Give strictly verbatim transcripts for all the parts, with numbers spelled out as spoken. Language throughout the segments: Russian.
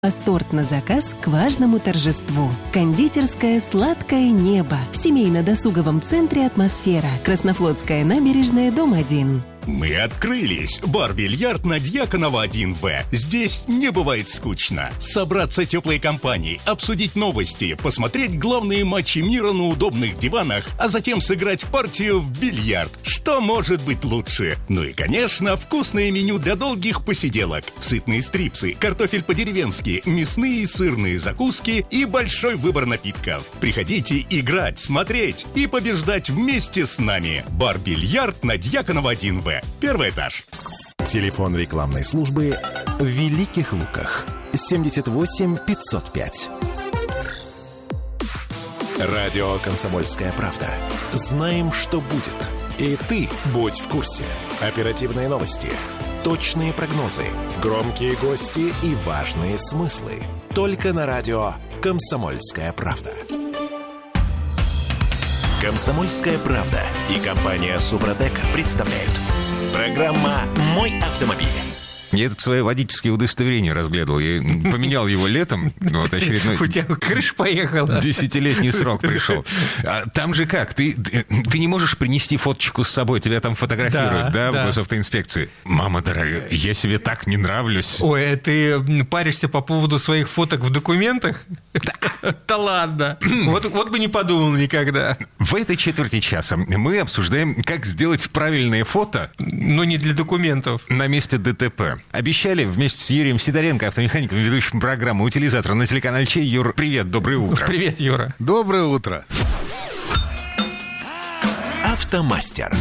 Торт на заказ к важному торжеству. Кондитерская «Сладкое небо» в семейно-досуговом центре «Атмосфера». Краснофлотская набережная, дом один. Мы открылись. Бар-бильярд на Дьяконова один вэ. Здесь не бывает скучно. Собраться теплой компанией, обсудить новости, посмотреть главные матчи мира на удобных диванах, а затем сыграть партию в бильярд. Что может быть лучше? Ну и, конечно, вкусное меню для долгих посиделок. Сытные стрипсы, картофель по-деревенски, мясные и сырные закуски и большой выбор напитков. Приходите играть, смотреть и побеждать вместе с нами. Бар-бильярд на Дьяконова один вэ. Первый этаж. Телефон рекламной службы в Великих Луках. семьдесят восемь пятьсот пять. Радио «Комсомольская правда». Знаем, что будет. И ты будь в курсе. Оперативные новости, точные прогнозы, громкие гости и важные смыслы. Только на радио «Комсомольская правда». «Комсомольская правда» и компания «Супротек» представляют. Программа «Мой автомобиль». Я тут свои водительские удостоверения разглядывал. Я поменял его летом. Вот очередной... У тебя крыша поехала. Десятилетний срок пришел. А там же как? Ты, ты не можешь принести фоточку с собой, тебя там фотографируют, да, да, в госавтоинспекции? Мама дорогая, я себе так не нравлюсь. Ой, ты паришься по поводу своих фоток в документах? Да ладно. Вот бы не подумал никогда. В этой четверти часа мы обсуждаем, как сделать правильные фото. Но не для документов. На месте ДТП. Обещали вместе с Юрием Сидоренко, автомехаником, ведущим программы «Утилизатор» на телеканале Чей. Юр, привет, доброе утро. Привет, Юра. Доброе утро. Автомастер.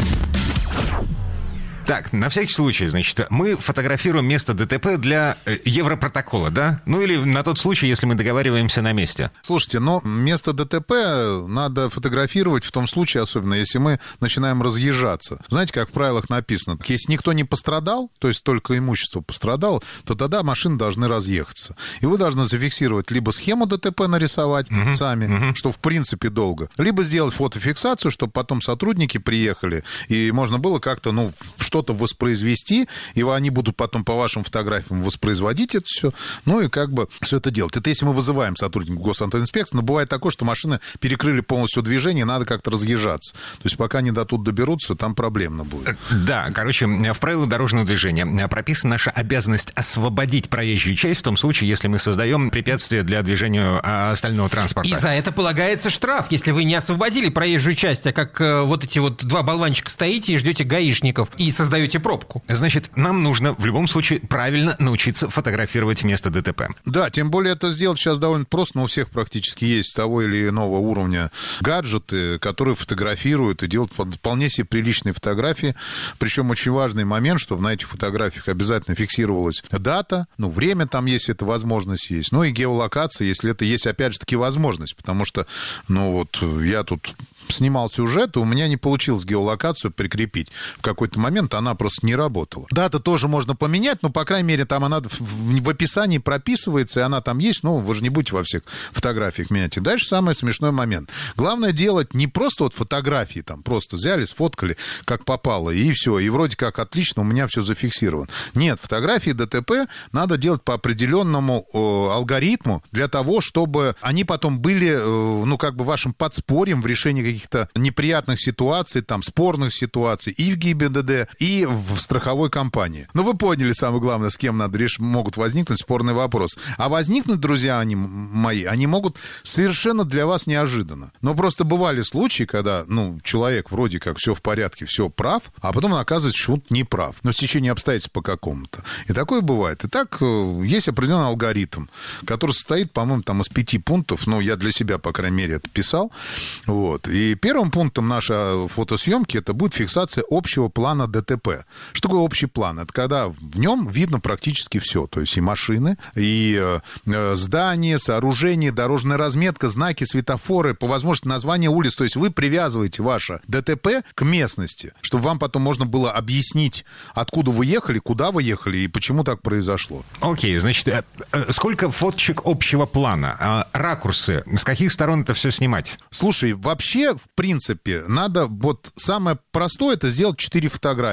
Так, на всякий случай, значит, мы фотографируем место ДТП для Европротокола, да? Ну или на тот случай, если мы договариваемся на месте. Слушайте, но место ДТП надо фотографировать в том случае, особенно если мы начинаем разъезжаться. Знаете, как в правилах написано, если никто не пострадал, то есть только имущество пострадало, то тогда машины должны разъехаться. И вы должны зафиксировать либо схему ДТП нарисовать угу, сами, угу. что в принципе долго, либо сделать фотофиксацию, чтобы потом сотрудники приехали, и можно было как-то, ну, что что-то воспроизвести, и они будут потом по вашим фотографиям воспроизводить это все, ну и как бы все это делать. Это если мы вызываем сотрудников госавтоинспекции, но бывает такое, что машины перекрыли полностью движение, надо как-то разъезжаться. То есть пока они до тут доберутся, там проблемно будет. Да, короче, в правилах дорожного движения прописана наша обязанность освободить проезжую часть в том случае, если мы создаем препятствия для движения остального транспорта. И за это полагается штраф, если вы не освободили проезжую часть, а как вот эти вот два болванчика стоите и ждете гаишников, и создаете сдаете пробку. Значит, нам нужно в любом случае правильно научиться фотографировать место ДТП. Да, тем более это сделать сейчас довольно просто, но у всех практически есть того или иного уровня гаджеты, которые фотографируют и делают вполне себе приличные фотографии. Причем очень важный момент, чтобы на этих фотографиях обязательно фиксировалась дата, ну, время там, если эта возможность есть, ну и геолокация, если это есть, опять же таки, возможность, потому что, ну вот, я тут снимал сюжет, и у меня не получилось геолокацию прикрепить. В какой-то момент она просто не работала. Дата тоже можно поменять, но, по крайней мере, там она в, в, в описании прописывается, и она там есть, но вы же не будете во всех фотографиях менять. И дальше самый смешной момент. Главное делать не просто вот фотографии, там просто взяли, сфоткали, как попало, и все, и вроде как отлично, у меня все зафиксировано. Нет, фотографии ДТП надо делать по определенному э, алгоритму для того, чтобы они потом были, э, ну, как бы вашим подспорьем в решении каких-то каких-то неприятных ситуаций, там, спорных ситуаций и в ГИБДД, и в страховой компании. Ну, вы поняли, самое главное, с кем надо решить, могут возникнуть спорный вопрос. А возникнуть, друзья они, мои, они могут совершенно для вас неожиданно. Но просто бывали случаи, когда, ну, человек вроде как все в порядке, все прав, а потом он оказывается, что он не прав. Но в течение обстоятельств по какому-то. И такое бывает. Итак, есть определенный алгоритм, который состоит, по-моему, там из пяти пунктов. Ну, я для себя, по крайней мере, это писал. Вот. И первым пунктом нашей фотосъемки это будет фиксация общего плана ДТП. Что такое общий план? Это когда в нем видно практически все. То есть и машины, и э, здания, сооружения, дорожная разметка, знаки, светофоры, по возможности название улиц. То есть вы привязываете ваше ДТП к местности, чтобы вам потом можно было объяснить, откуда вы ехали, куда вы ехали и почему так произошло. Окей, значит, сколько фоточек общего плана? Ракурсы? С каких сторон это все снимать? Слушай, вообще, в принципе, надо, вот самое простое, это сделать четыре фотографии.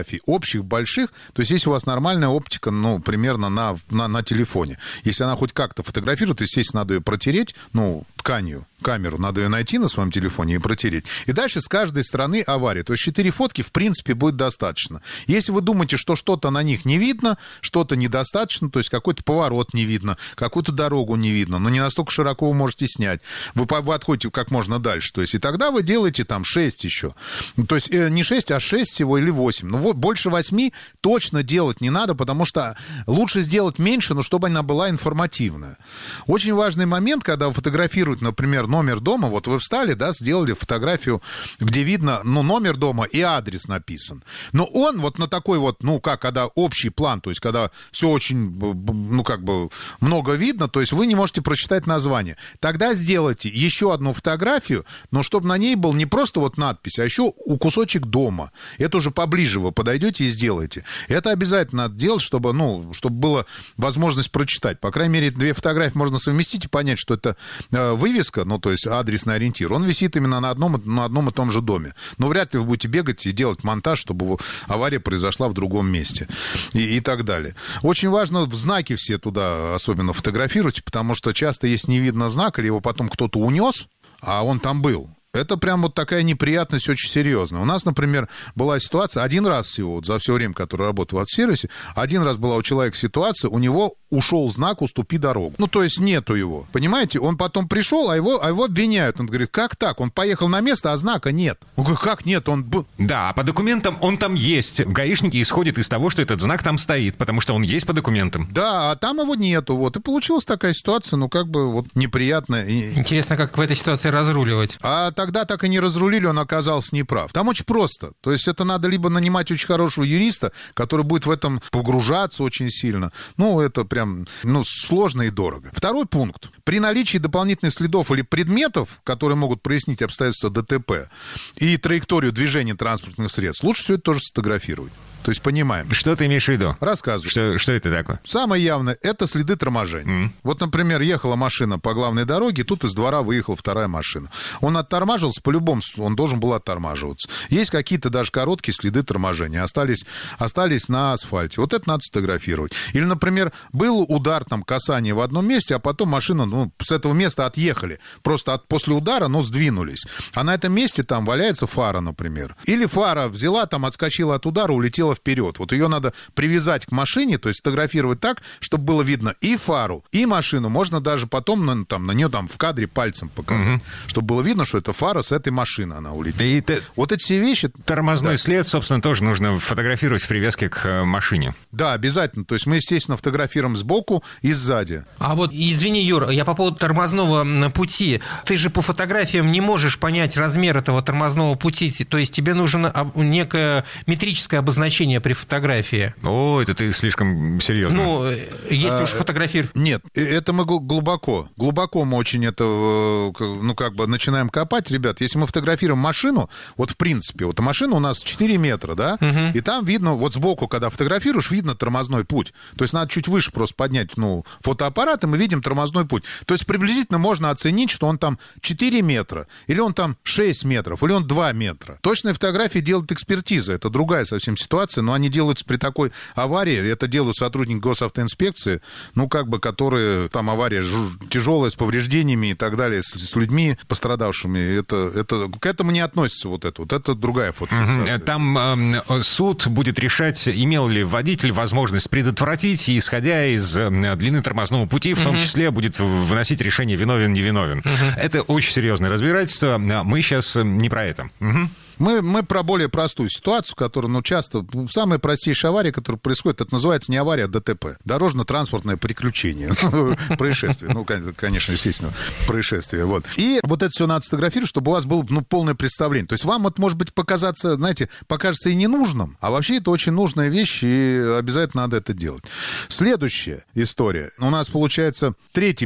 фотографий общих, больших, то есть если у вас нормальная оптика, ну, примерно на, на, на телефоне, если она хоть как-то фотографирует, естественно, надо ее протереть, ну, тканью, камеру, надо ее найти на своем телефоне и протереть. И дальше с каждой стороны авария. То есть четыре фотки, в принципе, будет достаточно. Если вы думаете, что что-то на них не видно, что-то недостаточно, то есть какой-то поворот не видно, какую-то дорогу не видно, но не настолько широко вы можете снять, вы, вы отходите как можно дальше. То есть и тогда вы делаете там шесть еще. То есть не шесть, а шесть всего или восемь. Ну вот больше восьми точно делать не надо, потому что лучше сделать меньше, но чтобы она была информативная. Очень важный момент, когда вы фотографируете, например, номер дома, вот вы встали, да, сделали фотографию, где видно, ну, номер дома и адрес написан. Но он вот на такой вот, ну, как, когда общий план, то есть когда все очень, ну, как бы много видно, то есть вы не можете прочитать название. Тогда сделайте еще одну фотографию, но чтобы на ней был не просто вот надпись, а еще у кусочек дома. Это уже поближе вы подойдете и сделаете. Это обязательно надо делать, чтобы, ну, чтобы была возможность прочитать. По крайней мере, две фотографии можно совместить и понять, что это э, вывеска, ну, то есть адресный ориентир. Он висит именно на одном, на одном и том же доме. Но вряд ли вы будете бегать и делать монтаж, чтобы авария произошла в другом месте. И, и так далее. Очень важно знаки все туда особенно фотографировать, потому что часто, если не видно знак, или его потом кто-то унес, а он там был, это прям вот такая неприятность очень серьезная. У нас, например, была ситуация, один раз всего, вот за все время, которое работал в автосервисе, один раз была у человека ситуация, у него ушел знак «Уступи дорогу». Ну, то есть нету его. Понимаете? Он потом пришел, а его, а его обвиняют. Он говорит, как так? Он поехал на место, а знака нет. Он говорит, как нет? Он... Да, а по документам он там есть. Гаишники исходят из того, что этот знак там стоит, потому что он есть по документам. Да, а там его нету. Вот. И получилась такая ситуация, ну, как бы вот неприятная. Интересно, как в этой ситуации разруливать. А тогда так и не разрулили, он оказался неправ. Там очень просто. То есть это надо либо нанимать очень хорошего юриста, который будет в этом погружаться очень сильно. Ну, это прям, ну, сложно и дорого. Второй пункт. При наличии дополнительных следов или предметов, которые могут прояснить обстоятельства ДТП и траекторию движения транспортных средств, лучше все это тоже сфотографировать. То есть понимаем. Что ты имеешь в виду? Рассказывай. Что, что это такое? Самое явное – это следы торможения. Mm. Вот, например, ехала машина по главной дороге, тут из двора выехала вторая машина. Он оттормаживался, по-любому он должен был оттормаживаться. Есть какие-то даже короткие следы торможения, остались, остались на асфальте. Вот это надо сфотографировать. Или, например, был удар, там, касание в одном месте, а потом машина, ну, с этого места отъехали. Просто от, после удара, но сдвинулись. А на этом месте там валяется фара, например. Или фара взяла, там, отскочила от удара, улетела вперед. Вот ее надо привязать к машине, то есть фотографировать так, чтобы было видно и фару, и машину. Можно даже потом на, там, на нее там в кадре пальцем показать, угу. чтобы было видно, что это фара с этой машины она улетела. И те... Вот эти все вещи... Тормозной да. след, собственно, тоже нужно фотографировать в привязке к машине. Да, обязательно. То есть мы, естественно, фотографируем сбоку и сзади. А вот, извини, Юр, я по поводу тормозного пути. Ты же по фотографиям не можешь понять размер этого тормозного пути. То есть тебе нужно некое метрическое обозначение при фотографии. О, это ты слишком серьезно. Ну, если а, уж фотографируешь... Нет, это мы глубоко. Глубоко мы очень это, ну, как бы начинаем копать. Ребят, если мы фотографируем машину, вот в принципе, вот машина у нас четыре метра, да, угу. и там видно, вот сбоку, когда фотографируешь, видно тормозной путь. То есть надо чуть выше просто поднять, ну, фотоаппарат, и мы видим тормозной путь. То есть приблизительно можно оценить, что он там четыре метра, или он там шесть метров, или он два метра. Точные фотографии делает экспертиза. Это другая совсем ситуация, но они делаются при такой аварии, это делают сотрудники госавтоинспекции, ну, как бы, которые, там, авария тяжелая, с повреждениями и так далее, с, с людьми пострадавшими, это, это, к этому не относится вот это, вот это другая фотография. Там э, суд будет решать, имел ли водитель возможность предотвратить, и, исходя из э, длины тормозного пути, в том числе будет выносить решение виновен-невиновен. Это очень серьезное разбирательство, мы сейчас не про это. Мы, мы про более простую ситуацию, которая, ну, часто... Самая простейшая авария, которая происходит, это называется не авария, а ДТП. Дорожно-транспортное приключение. Происшествие. Ну, конечно, естественно, происшествие. Вот. И вот это все надо сфотографировать, чтобы у вас было, ну, полное представление. То есть вам это может быть показаться, знаете, покажется и ненужным, а вообще это очень нужная вещь, и обязательно надо это делать. Следующая история. У нас получается третий пункт.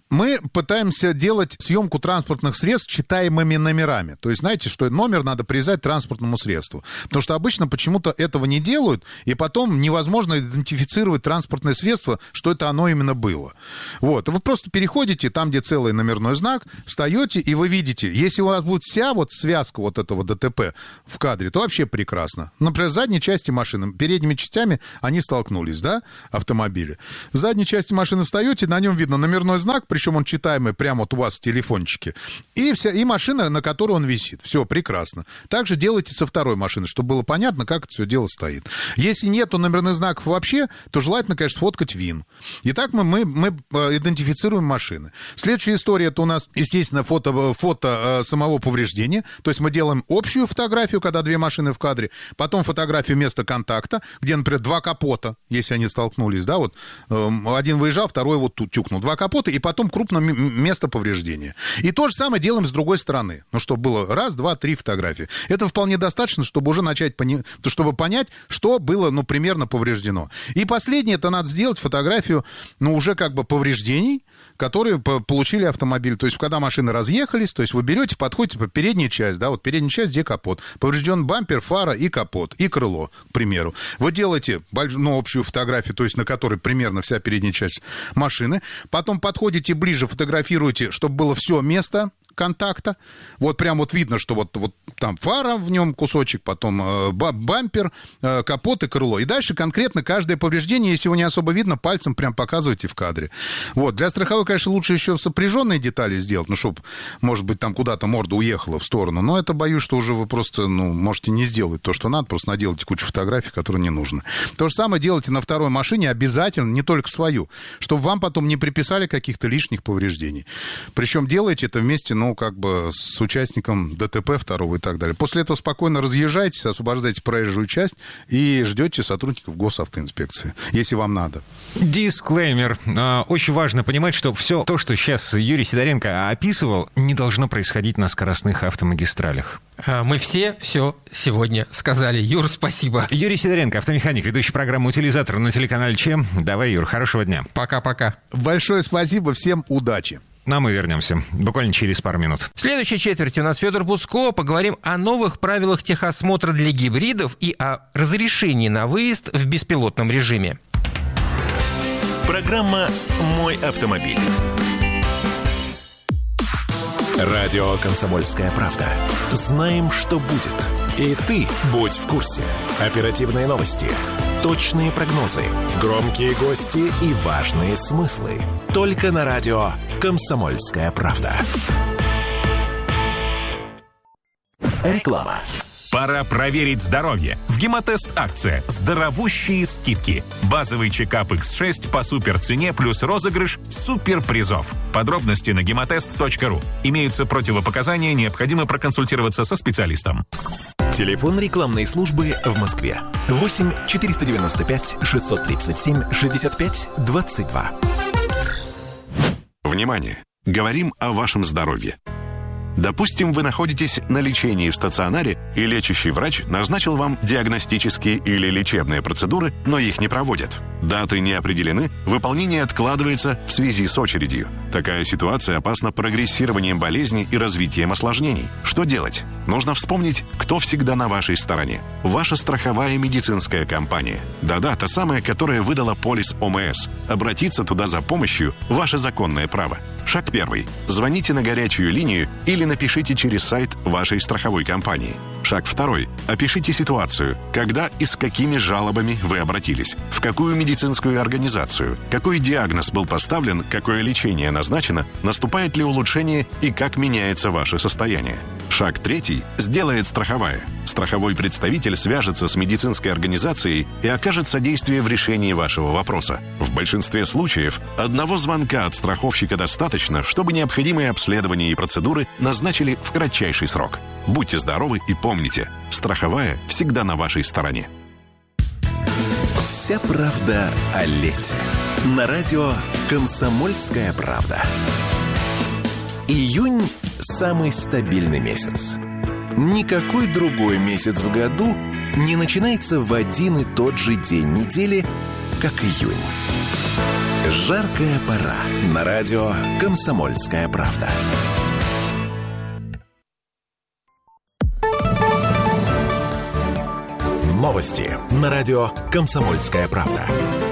Мы пытаемся делать съемку транспортных средств читаемыми номерами. То есть, знаете, что номер надо привязать к транспортному средству. Потому что обычно почему-то этого не делают, и потом невозможно идентифицировать транспортное средство, что это оно именно было. Вот. Вы просто переходите там, где целый номерной знак, встаете, и вы видите, если у вас будет вся вот связка вот этого ДТП в кадре, то вообще прекрасно. Например, задней части машины, передними частями они столкнулись, да, автомобили. В задней части машины встаете, на нем видно номерной знак, причем он читаемый прямо вот у вас в телефончике, и, вся, и машина, на которой он висит. Все, прекрасно. Также делайте со второй машины, чтобы было понятно, как это все дело стоит. Если нету номерных знаков вообще, то желательно, конечно, сфоткать ВИН. Итак, мы, мы, мы идентифицируем машины. Следующая история, это у нас, естественно, фото, фото самого повреждения. То есть мы делаем общую фотографию, когда две машины в кадре, потом фотографию места контакта, где, например, два капота, если они столкнулись, да, вот один выезжал, второй вот тут тюкнул. Два капота, и потом крупно место повреждения. И то же самое делаем с другой стороны. Ну, чтобы было раз, два, три фотографии. Это вполне достаточно, чтобы уже начать, пони... чтобы понять, что было, ну, примерно повреждено. И последнее, это надо сделать фотографию, ну, уже как бы повреждений, которые получили автомобиль. То есть, когда машины разъехались, то есть вы берете, подходите по передней части, да, вот передняя часть, где капот. Поврежден бампер, фара и капот, и крыло, к примеру. Вы делаете, ну, общую фотографию, то есть, на которой примерно вся передняя часть машины. Потом подходите ближе, фотографируете, чтобы было все место контакта. Вот прям вот видно, что вот, вот там фара в нем кусочек, потом э, бампер, э, капот и крыло. И дальше конкретно каждое повреждение, если его не особо видно, пальцем прям показывайте в кадре. Вот. Для страховой, конечно, лучше еще сопряженные детали сделать, ну, чтобы, может быть, там куда-то морда уехала в сторону. Но это, боюсь, что уже вы просто, ну, можете не сделать то, что надо, просто наделайте кучу фотографий, которые не нужны. То же самое делайте на второй машине обязательно, не только свою, чтобы вам потом не приписали каких-то лишних повреждений. Причем делайте это вместе, ну, как бы с участником ДТП второго и так далее. После этого спокойно разъезжайтесь, освобождайте проезжую часть и ждете сотрудников госавтоинспекции, если вам надо. Дисклеймер. Очень важно понимать, что все то, что сейчас Юрий Сидоренко описывал, не должно происходить на скоростных автомагистралях. Мы все все сегодня сказали. Юр, спасибо. Юрий Сидоренко, автомеханик, ведущий программы «Утилизатор» на телеканале ЧЕМ. Давай, Юр, хорошего дня. Пока-пока. Большое спасибо, всем удачи. Ну, а мы вернемся буквально через пару минут. В следующей четверти у нас Федор Буцко. Поговорим о новых правилах техосмотра для гибридов и о разрешении на выезд в беспилотном режиме. Программа «Мой автомобиль». Радио «Комсомольская правда». Знаем, что будет. И ты будь в курсе. Оперативные новости, точные прогнозы, громкие гости и важные смыслы. Только на радио «Комсомольская правда». Реклама. Пора проверить здоровье. В Гемотест акция. Здоровущие скидки. Базовый чекап икс шесть по суперцене плюс розыгрыш суперпризов. Подробности на гемотест точка ру. Имеются противопоказания, необходимо проконсультироваться со специалистом. Телефон рекламной службы в Москве. восемь четыреста девяносто пять шестьсот тридцать семь шестьдесят пять двадцать два. Внимание! Говорим о вашем здоровье. Допустим, вы находитесь на лечении в стационаре, и лечащий врач назначил вам диагностические или лечебные процедуры, но их не проводят. Даты не определены, выполнение откладывается в связи с очередью. Такая ситуация опасна прогрессированием болезни и развитием осложнений. Что делать? Нужно вспомнить, кто всегда на вашей стороне. Ваша страховая медицинская компания. Да-да, та самая, которая выдала полис ОМС. Обратиться туда за помощью – ваше законное право. Шаг первый. Звоните на горячую линию или напишите через сайт вашей страховой компании. Шаг второй. Опишите ситуацию, когда и с какими жалобами вы обратились, в какую медицинскую организацию, какой диагноз был поставлен, какое лечение назначено, наступает ли улучшение и как меняется ваше состояние. Шаг третий сделает страховая. Страховой представитель свяжется с медицинской организацией и окажет содействие в решении вашего вопроса. В большинстве случаев одного звонка от страховщика достаточно, чтобы необходимые обследования и процедуры назначили в кратчайший срок. Будьте здоровы и помните, страховая всегда на вашей стороне. Вся правда о лете. На радио «Комсомольская правда». Июнь – самый стабильный месяц. Никакой другой месяц в году не начинается в один и тот же день недели, как июнь. Жаркая пора. На радио «Комсомольская правда». Новости на радио «Комсомольская правда».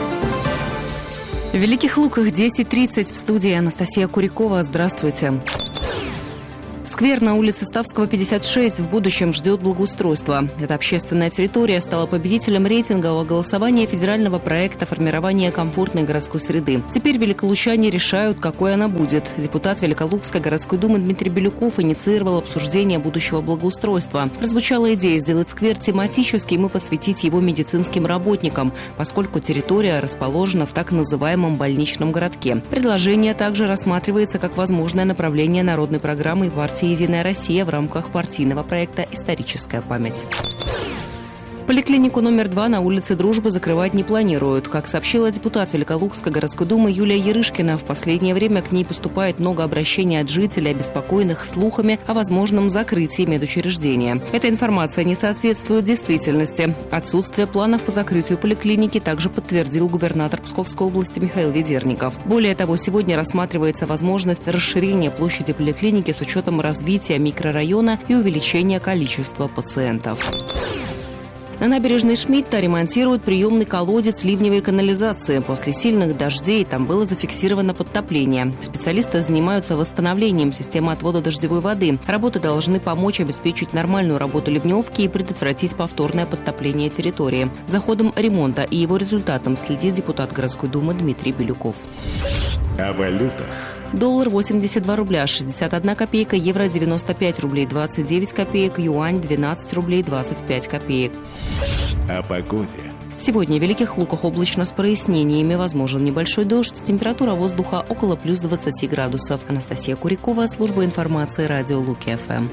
В Великих Луках десять тридцать, в студии Анастасия Курякова. Здравствуйте. Сквер на улице Ставского, пятьдесят шесть в будущем ждет благоустройства. Эта общественная территория стала победителем рейтингового голосования федерального проекта формирования комфортной городской среды. Теперь великолучане решают, какой она будет. Депутат Великолукской городской думы Дмитрий Белюков инициировал обсуждение будущего благоустройства. Прозвучала идея сделать сквер тематическим и посвятить его медицинским работникам, поскольку территория расположена в так называемом больничном городке. Предложение также рассматривается как возможное направление народной программы партии «Единая Россия» в рамках партийного проекта «Историческая память». Поликлинику номер два на улице Дружбы закрывать не планируют. Как сообщила депутат Великолукской городской думы Юлия Ярышкина, в последнее время к ней поступает много обращений от жителей, обеспокоенных слухами о возможном закрытии медучреждения. Эта информация не соответствует действительности. Отсутствие планов по закрытию поликлиники также подтвердил губернатор Псковской области Михаил Ведерников. Более того, сегодня рассматривается возможность расширения площади поликлиники с учетом развития микрорайона и увеличения количества пациентов. На набережной Шмидта ремонтируют приемный колодец ливневой канализации. После сильных дождей там было зафиксировано подтопление. Специалисты занимаются восстановлением системы отвода дождевой воды. Работы должны помочь обеспечить нормальную работу ливневки и предотвратить повторное подтопление территории. За ходом ремонта и его результатом следит депутат городской думы Дмитрий Белюков. О валютах. Доллар восемьдесят два рубля шестьдесят одна копейка, евро девяносто пять рублей двадцать девять копеек, юань двенадцать рублей двадцать пять копеек. О погоде. Сегодня в Великих Луках облачно с прояснениями, возможен небольшой дождь, температура воздуха около плюс двадцати градусов. Анастасия Курякова, служба информации, радио Луки-ФМ.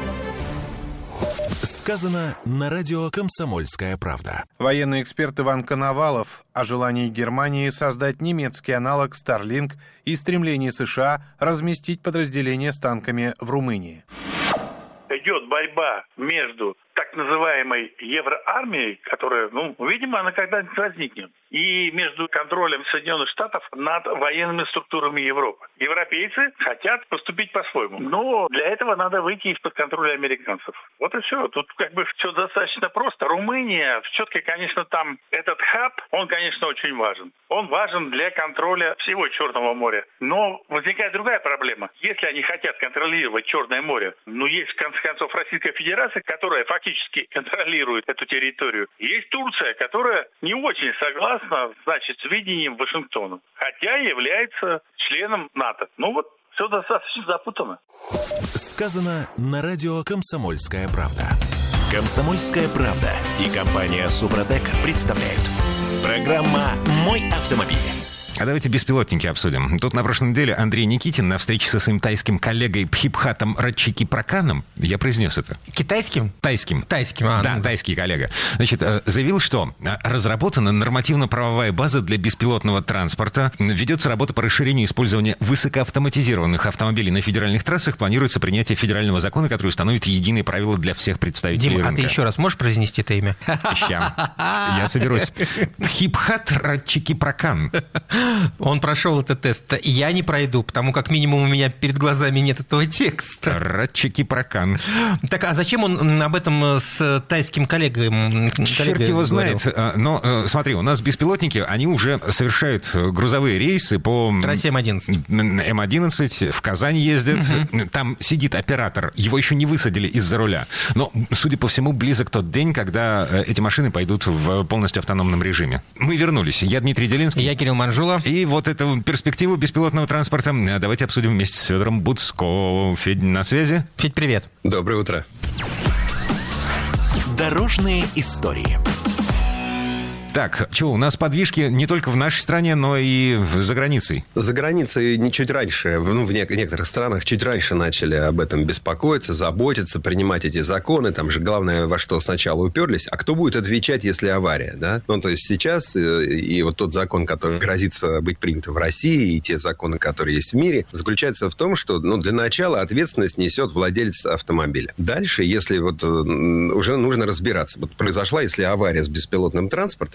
Сказано на радио «Комсомольская правда». Военный эксперт Иван Коновалов о желании Германии создать немецкий аналог Starlink и стремлении США разместить подразделения с танками в Румынии. Идет борьба между так называемой евроармией, которая, ну, видимо, она когда-нибудь возникнет, и между контролем Соединенных Штатов над военными структурами Европы. Европейцы хотят поступить по-своему, но для этого надо выйти из-под контроля американцев. Вот и все. Тут как бы все достаточно просто. Румыния, все-таки, конечно, там этот хаб, он, конечно, очень важен. Он важен для контроля всего Черного моря. Но возникает другая проблема. Если они хотят контролировать Черное море, ну, есть, в конце концов, Российская Федерация, которая фактически контролирует эту территорию. Есть Турция, которая не очень согласна, значит, с видением Вашингтона, хотя является членом НАТО. Ну вот, все достаточно запутано. Сказано на радио «Комсомольская правда». «Комсомольская правда» и компания «Супротек» представляют. Программа «Мой автомобиль». А давайте беспилотники обсудим. Тут на прошлой неделе Андрей Никитин на встрече со своим тайским коллегой Пхипхатом Радчикипраканом, я произнес это. Китайским? Тайским. Тайским, а. Да, ну, тайский коллега. Значит, заявил, что разработана нормативно-правовая база для беспилотного транспорта, ведется работа по расширению использования высокоавтоматизированных автомобилей на федеральных трассах, планируется принятие федерального закона, который установит единые правила для всех представителей Дима, рынка. а ты еще раз можешь произнести это имя? Ща. Я соберусь. Пхипхат Радчикипракан. Он прошел этот тест. Я не пройду, потому как минимум у меня перед глазами нет этого текста. Радчикипракан. Так, а зачем он об этом с тайским коллегой? Черт его знает. Но смотри, у нас беспилотники, они уже совершают грузовые рейсы по... трассе эм одиннадцать. эм одиннадцать, в Казань ездят. Угу. Там сидит оператор. Его еще не высадили из-за руля. Но, судя по всему, близок тот день, когда эти машины пойдут в полностью автономном режиме. Мы вернулись. Я Дмитрий Делинский. Я Кирилл Манжула. И вот эту перспективу беспилотного транспорта давайте обсудим вместе с Федором Буцко. Федь, на связи? Федь, привет. Доброе утро. Дорожные истории. Так, что, у нас подвижки не только в нашей стране, но и за границей. За границей не чуть раньше, ну, в некоторых странах чуть раньше начали об этом беспокоиться, заботиться, принимать эти законы. Там же главное, во что сначала уперлись. А кто будет отвечать, если авария, да? Ну, то есть сейчас и вот тот закон, который грозится быть принят в России, и те законы, которые есть в мире, заключается в том, что, ну, для начала ответственность несет владелец автомобиля. Дальше, если вот уже нужно разбираться. Вот произошла, если авария с беспилотным транспортом,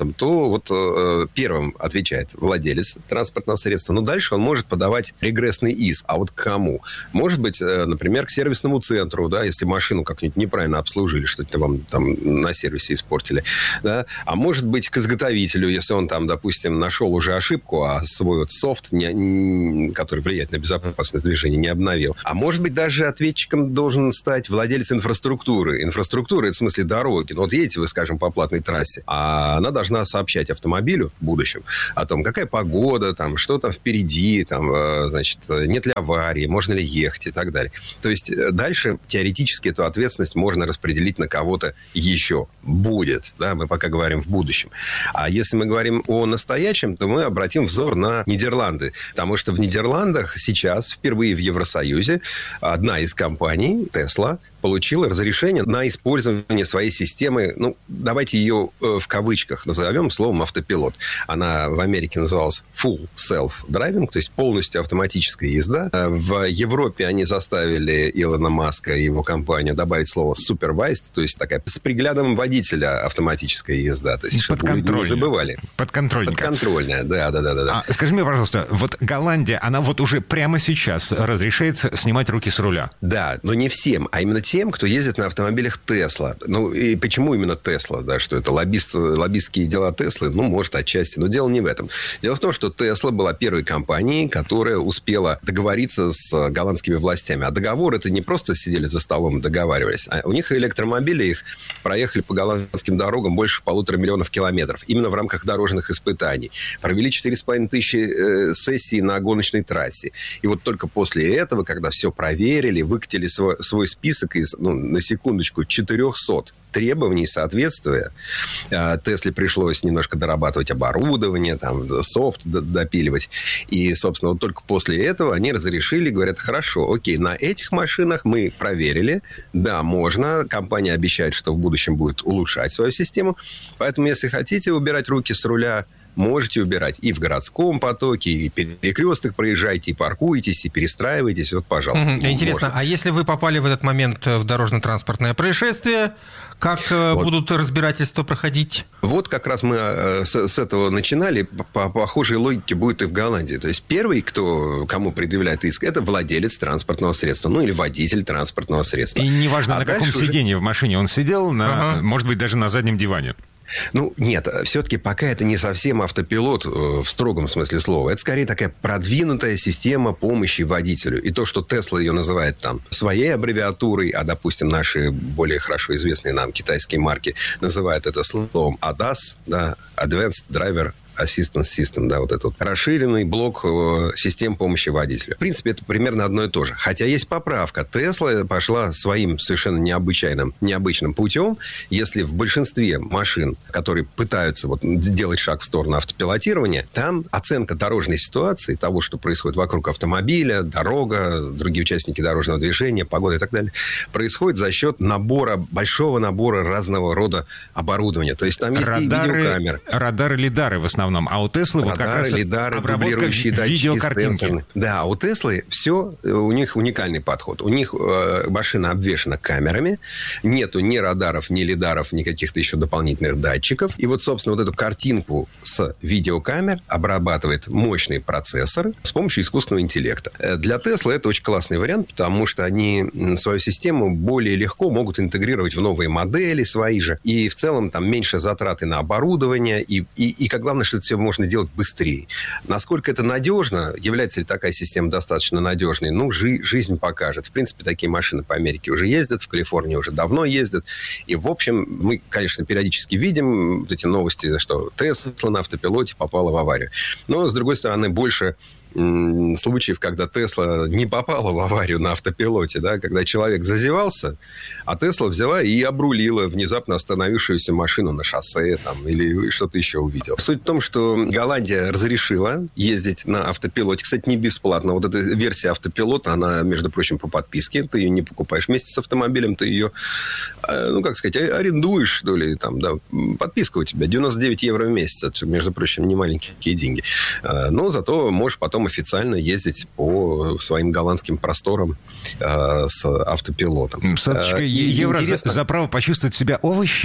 там, то вот э, первым отвечает владелец транспортного средства. Но дальше он может подавать регрессный иск. А вот к кому? Может быть, э, например, к сервисному центру, да, если машину как-нибудь неправильно обслужили, что-то вам там на сервисе испортили. Да? А может быть, к изготовителю, если он там, допустим, нашел уже ошибку, а свой вот софт, не, не, который влияет на безопасность движения, не обновил. А может быть, даже ответчиком должен стать владелец инфраструктуры. Инфраструктура, это в смысле дороги. Ну, вот едете вы, скажем, по платной трассе, а она должна сообщать автомобилю в будущем о том, какая погода, там, что там впереди, там, значит, нет ли аварии, можно ли ехать и так далее. То есть дальше теоретически эту ответственность можно распределить на кого-то еще. Будет, да, мы пока говорим в будущем. А если мы говорим о настоящем, то мы обратим взор на Нидерланды. Потому что в Нидерландах сейчас, впервые в Евросоюзе, одна из компаний, Tesla, получила разрешение на использование своей системы, ну, давайте ее э, в кавычках назовем словом автопилот. Она в Америке называлась Full Self-Driving, то есть полностью автоматическая езда. В Европе они заставили Илона Маска и его компанию добавить слово Supervised, то есть такая с приглядом водителя автоматическая езда. То есть, чтобы люди не забывали. Подконтрольная. Подконтрольная, да, да, да, да. А скажи мне, пожалуйста, вот Голландия, она вот уже прямо сейчас разрешает снимать руки с руля? Да, но не всем, а именно тем, кто ездит на автомобилях Tesla. Ну, и почему именно Tesla? Да, что это лоббист, лоббистские дела Теслы? Ну, может, отчасти. Но дело не в этом. Дело в том, что Tesla была первой компанией, которая успела договориться с голландскими властями. А договор — это не просто сидели за столом и договаривались. А у них электромобили их проехали по голландским дорогам больше полутора миллионов километров. Именно в рамках дорожных испытаний. Провели четыре с половиной тысячи э, сессий на гоночной трассе. И вот только после этого, когда все проверили, выкатили свой, свой список из, ну, на секундочку, четырехсот требований соответствия. Тесле пришлось немножко дорабатывать оборудование, там, софт допиливать. И, собственно, вот только после этого они разрешили, говорят, хорошо, окей, на этих машинах мы проверили, да, можно. Компания обещает, что в будущем будет улучшать свою систему. Поэтому, если хотите убирать руки с руля, можете убирать и в городском потоке, и перекресток проезжайте, и паркуетесь, и перестраиваетесь. Вот, пожалуйста. Угу. Интересно, можно. А если вы попали в этот момент в дорожно-транспортное происшествие, как вот. будут разбирательства проходить? Вот как раз мы с, с этого начинали. По похожей логике будет и в Голландии. То есть первый, кто, кому предъявляет иск, это владелец транспортного средства. Ну, или водитель транспортного средства. И неважно, а на каком уже... сидении в машине он сидел, на, ага. может быть, даже на заднем диване. Ну, нет, все-таки пока это не совсем автопилот в строгом смысле слова. Это скорее такая продвинутая система помощи водителю. И то, что Tesla ее называет там своей аббревиатурой, а, допустим, наши более хорошо известные нам китайские марки называют это словом эй ди эй эс, да, Advanced Driver Assistance System, да, вот этот расширенный блок систем помощи водителю. В принципе, это примерно одно и то же. Хотя есть поправка. Tesla пошла своим совершенно необычайным, необычным путем. Если в большинстве машин, которые пытаются вот сделать шаг в сторону автопилотирования, там оценка дорожной ситуации, того, что происходит вокруг автомобиля, дорога, другие участники дорожного движения, погода и так далее, происходит за счет набора, большого набора разного рода оборудования. То есть там есть радары, и видеокамеры. Радары, лидары в основном. А у Теслы вот как раз лидары, обработка видеокартинки. Да, у Теслы все, у них уникальный подход. У них э, машина обвешана камерами, нету ни радаров, ни лидаров, ни каких-то еще дополнительных датчиков. И вот, собственно, вот эту картинку с видеокамер обрабатывает мощный процессор с помощью искусственного интеллекта. Для Теслы это очень классный вариант, потому что они свою систему более легко могут интегрировать в новые модели свои же. И в целом там меньше затраты на оборудование. И, и, и как главное, что это все можно делать быстрее. Насколько это надежно, является ли такая система достаточно надежной, ну, жи- жизнь покажет. В принципе, такие машины по Америке уже ездят, в Калифорнии уже давно ездят. И, в общем, мы, конечно, периодически видим эти новости, что Тесла на автопилоте попала в аварию. Но, с другой стороны, больше случаев, когда Тесла не попала в аварию на автопилоте, да, когда человек зазевался, а Тесла взяла и обрулила внезапно остановившуюся машину на шоссе там, или что-то еще увидела. Суть в том, что Голландия разрешила ездить на автопилоте. Кстати, не бесплатно. Вот эта версия автопилота, она, между прочим, по подписке. Ты ее не покупаешь вместе с автомобилем, ты ее, ну, как сказать, арендуешь, что ли, там, да, подписка у тебя девяносто девять евро в месяц. Это, между прочим, не маленькие деньги. Но зато можешь потом официально ездить по своим голландским просторам э, с автопилотом. Соточка, э, евро интересно... за, за право почувствовать себя овощем?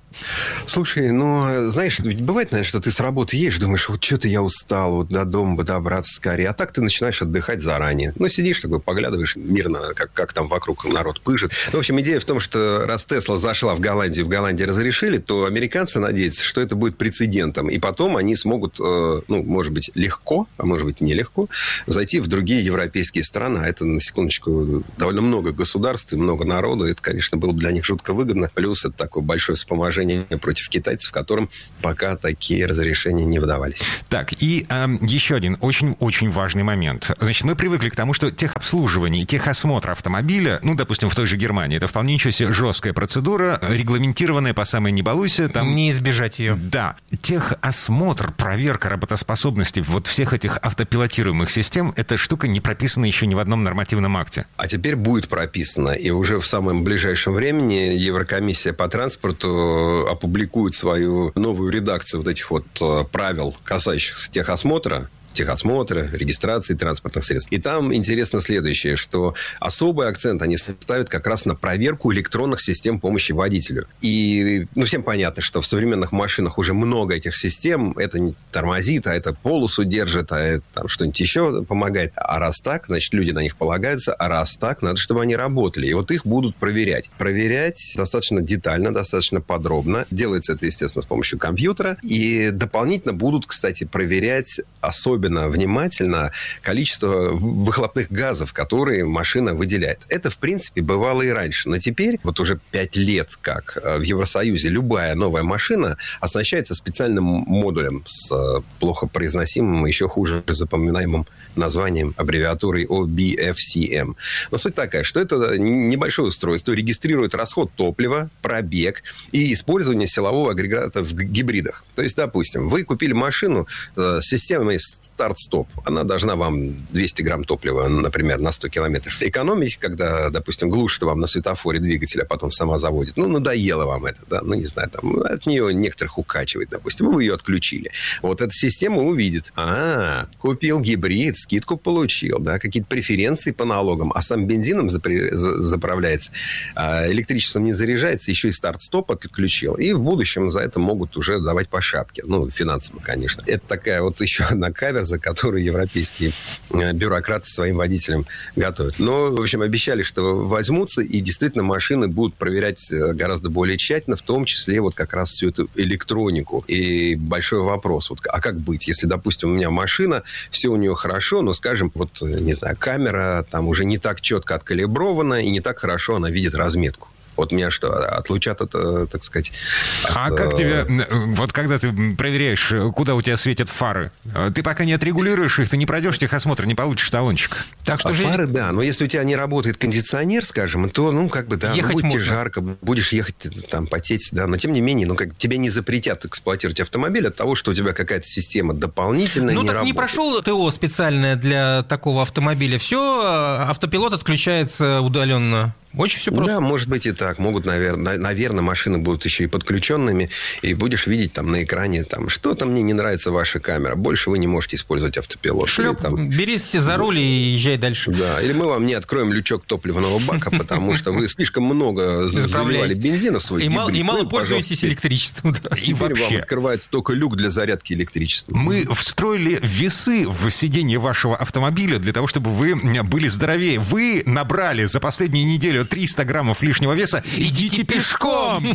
Слушай, ну, знаешь, ведь бывает, наверное, что ты с работы едешь, думаешь, вот что-то я устал, вот до дома бы добраться скорее. А так ты начинаешь отдыхать заранее. Ну, сидишь такой, поглядываешь мирно, как, как там вокруг народ пыжит. Ну, в общем, идея в том, что раз Тесла зашла в Голландию, в Голландии разрешили, то американцы надеются, что это будет прецедентом. И потом они смогут, ну, может быть, легко, а может быть, нелегко, зайти в другие европейские страны. А это, на секундочку, довольно много государств и много народу. Это, конечно, было бы для них жутко выгодно. Плюс это такое большое вспоможение против китайцев, которым пока такие разрешения не выдавались. Так, и э, еще один очень-очень важный момент. Значит, мы привыкли к тому, что техобслуживание и техосмотр автомобиля, ну, допустим, в той же Германии, это вполне ничего себе жесткая процедура, регламентированная по самой не балуйся. Там... Не избежать ее. Да. Техосмотр, проверка работоспособности вот всех этих автопилотируемых систем, эта штука не прописана еще ни в одном нормативном акте. А теперь будет прописано. И уже в самом ближайшем времени Еврокомиссия по транспорту опубликует свою новую редакцию вот этих вот правил, касающихся техосмотра, техосмотра, регистрации транспортных средств. И там интересно следующее, что особый акцент они ставят как раз на проверку электронных систем помощи водителю. И, ну, всем понятно, что в современных машинах уже много этих систем. Это не тормозит, а это полосу держит, а это там что-нибудь еще помогает. А раз так, значит, люди на них полагаются. А раз так, надо, чтобы они работали. И вот их будут проверять. Проверять достаточно детально, достаточно подробно. Делается это, естественно, с помощью компьютера. И дополнительно будут, кстати, проверять особенно внимательно количество выхлопных газов, которые машина выделяет. Это, в принципе, бывало и раньше. Но теперь, вот уже пять лет, как в Евросоюзе, любая новая машина оснащается специальным модулем с плохо произносимым, еще хуже запоминаемым названием, аббревиатурой о би эф си эм. Но суть такая, что это небольшое устройство, регистрирует расход топлива, пробег и использование силового агрегата в гибридах. То есть, допустим, вы купили машину с системой старт-стоп. Она должна вам двести грамм топлива, например, на сто километров экономить, когда, допустим, глушит вам на светофоре двигатель, а потом сама заводит. Ну, надоело вам это, да, ну, не знаю, там, от нее некоторых укачивает, допустим, вы ее отключили. Вот эта система увидит. А, купил гибрид, скидку получил, да, какие-то преференции по налогам, а сам бензином запри... заправляется, а электричеством не заряжается, еще и старт-стоп отключил. И в будущем за это могут уже давать по шапке. Ну, финансово, конечно. Это такая вот еще одна кавер, за которую европейские бюрократы своим водителям готовят. Но, в общем, обещали, что возьмутся, и действительно машины будут проверять гораздо более тщательно, в том числе вот как раз всю эту электронику. И большой вопрос, вот, а как быть, если, допустим, у меня машина, все у нее хорошо, но, скажем, вот, не знаю, камера там уже не так четко откалибрована, и не так хорошо она видит разметку. Вот меня что, отлучат это, так сказать... От... А как тебе... Вот когда ты проверяешь, куда у тебя светят фары, ты пока не отрегулируешь их, ты не пройдешь техосмотр, не получишь талончик. Так что а жизнь... фары, да. Но если у тебя не работает кондиционер, скажем, то, ну, как бы, да, ехать будет тебе можно. жарко, будешь ехать, там, потеть, да. Но, тем не менее, ну, как тебе не запретят эксплуатировать автомобиль от того, что у тебя какая-то система дополнительная ну, не так работает. Не прошел ТО специальное для такого автомобиля. Все, автопилот отключается удаленно. Очень все просто. Да, может быть и так. Могут, наверное, наверное, машины будут еще и подключенными, и будешь видеть там на экране, там, что-то мне не нравится ваша камера. Больше вы не можете использовать автопилот. Шлеп, или, там... берись за руль и езжай дальше. Да, или мы вам не откроем лючок топливного бака, потому что вы слишком много заливали бензина в свой гибрид. И мало пользуетесь электричеством. Теперь вам открывается только люк для зарядки электричеством. Мы встроили весы в сиденье вашего автомобиля для того, чтобы вы были здоровее. Вы набрали за последнюю неделю триста граммов лишнего веса. Идите пешком!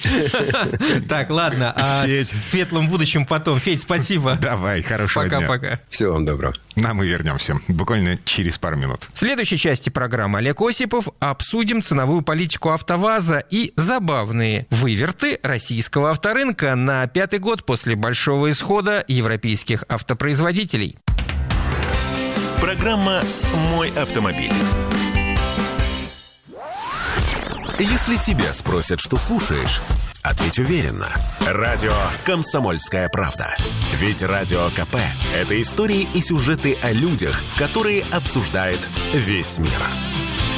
Так, ладно. О светлом будущем потом. Федь, спасибо. Давай, хорошего дня. Пока-пока. Всего вам доброго. А мы вернемся буквально через пару минут. В следующей части программы Олег Осипов обсудим ценовую политику АвтоВАЗа и забавные выверты российского авторынка на пятый год после большого исхода европейских автопроизводителей. Программа «Мой автомобиль». Если тебя спросят, что слушаешь, ответь уверенно. Радио «Комсомольская правда». Ведь Радио КП – это истории и сюжеты о людях, которые обсуждает весь мир.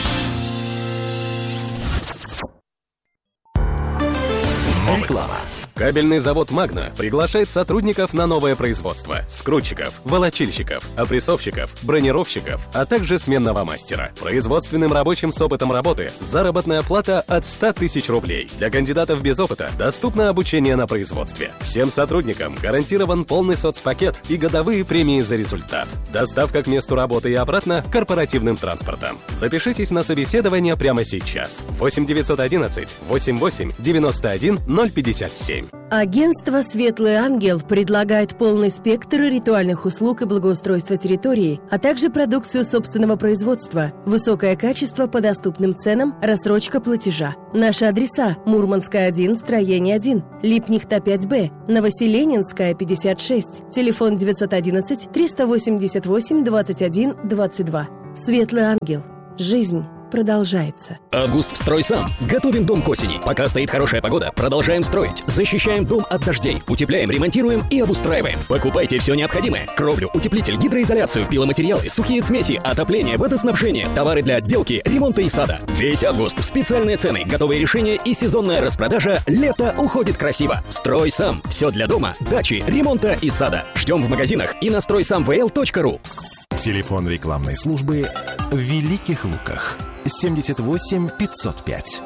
Новости. Реклама. Кабельный завод «Магна» приглашает сотрудников на новое производство. Скрутчиков, волочильщиков, опрессовщиков, бронировщиков, а также сменного мастера. Производственным рабочим с опытом работы заработная плата от ста тысяч рублей. Для кандидатов без опыта доступно обучение на производстве. Всем сотрудникам гарантирован полный соцпакет и годовые премии за результат. Доставка к месту работы и обратно корпоративным транспортом. Запишитесь на собеседование прямо сейчас. восемь девятьсот одиннадцать восемьдесят восемь девяносто один ноль пятьдесят семь. Агентство «Светлый ангел» предлагает полный спектр ритуальных услуг и благоустройства территории, а также продукцию собственного производства, высокое качество по доступным ценам, рассрочка платежа. Наши адреса: Мурманская, один, строение один, Липнихта, пять Б, Новоселенинская, пятьдесят шесть, телефон девятьсот одиннадцать триста восемьдесят восемь двадцать один двадцать два. «Светлый ангел». Жизнь продолжается. Август «Стройсам». Готовим дом к осени. Пока стоит хорошая погода, продолжаем строить. Защищаем дом от дождей. Утепляем, ремонтируем и обустраиваем. Покупайте все необходимое. Кровлю, утеплитель, гидроизоляцию, пиломатериалы, сухие смеси, отопление, водоснабжение, товары для отделки, ремонта и сада. Весь август. Специальные цены, готовые решения и сезонная распродажа. Лето уходит красиво. «Стройсам». Все для дома, дачи, ремонта и сада. Ждем в магазинах и на стройсам вэ эл точка ру. Телефон рекламной службы в Великих Луках. семьдесят восемь пятьсот пять.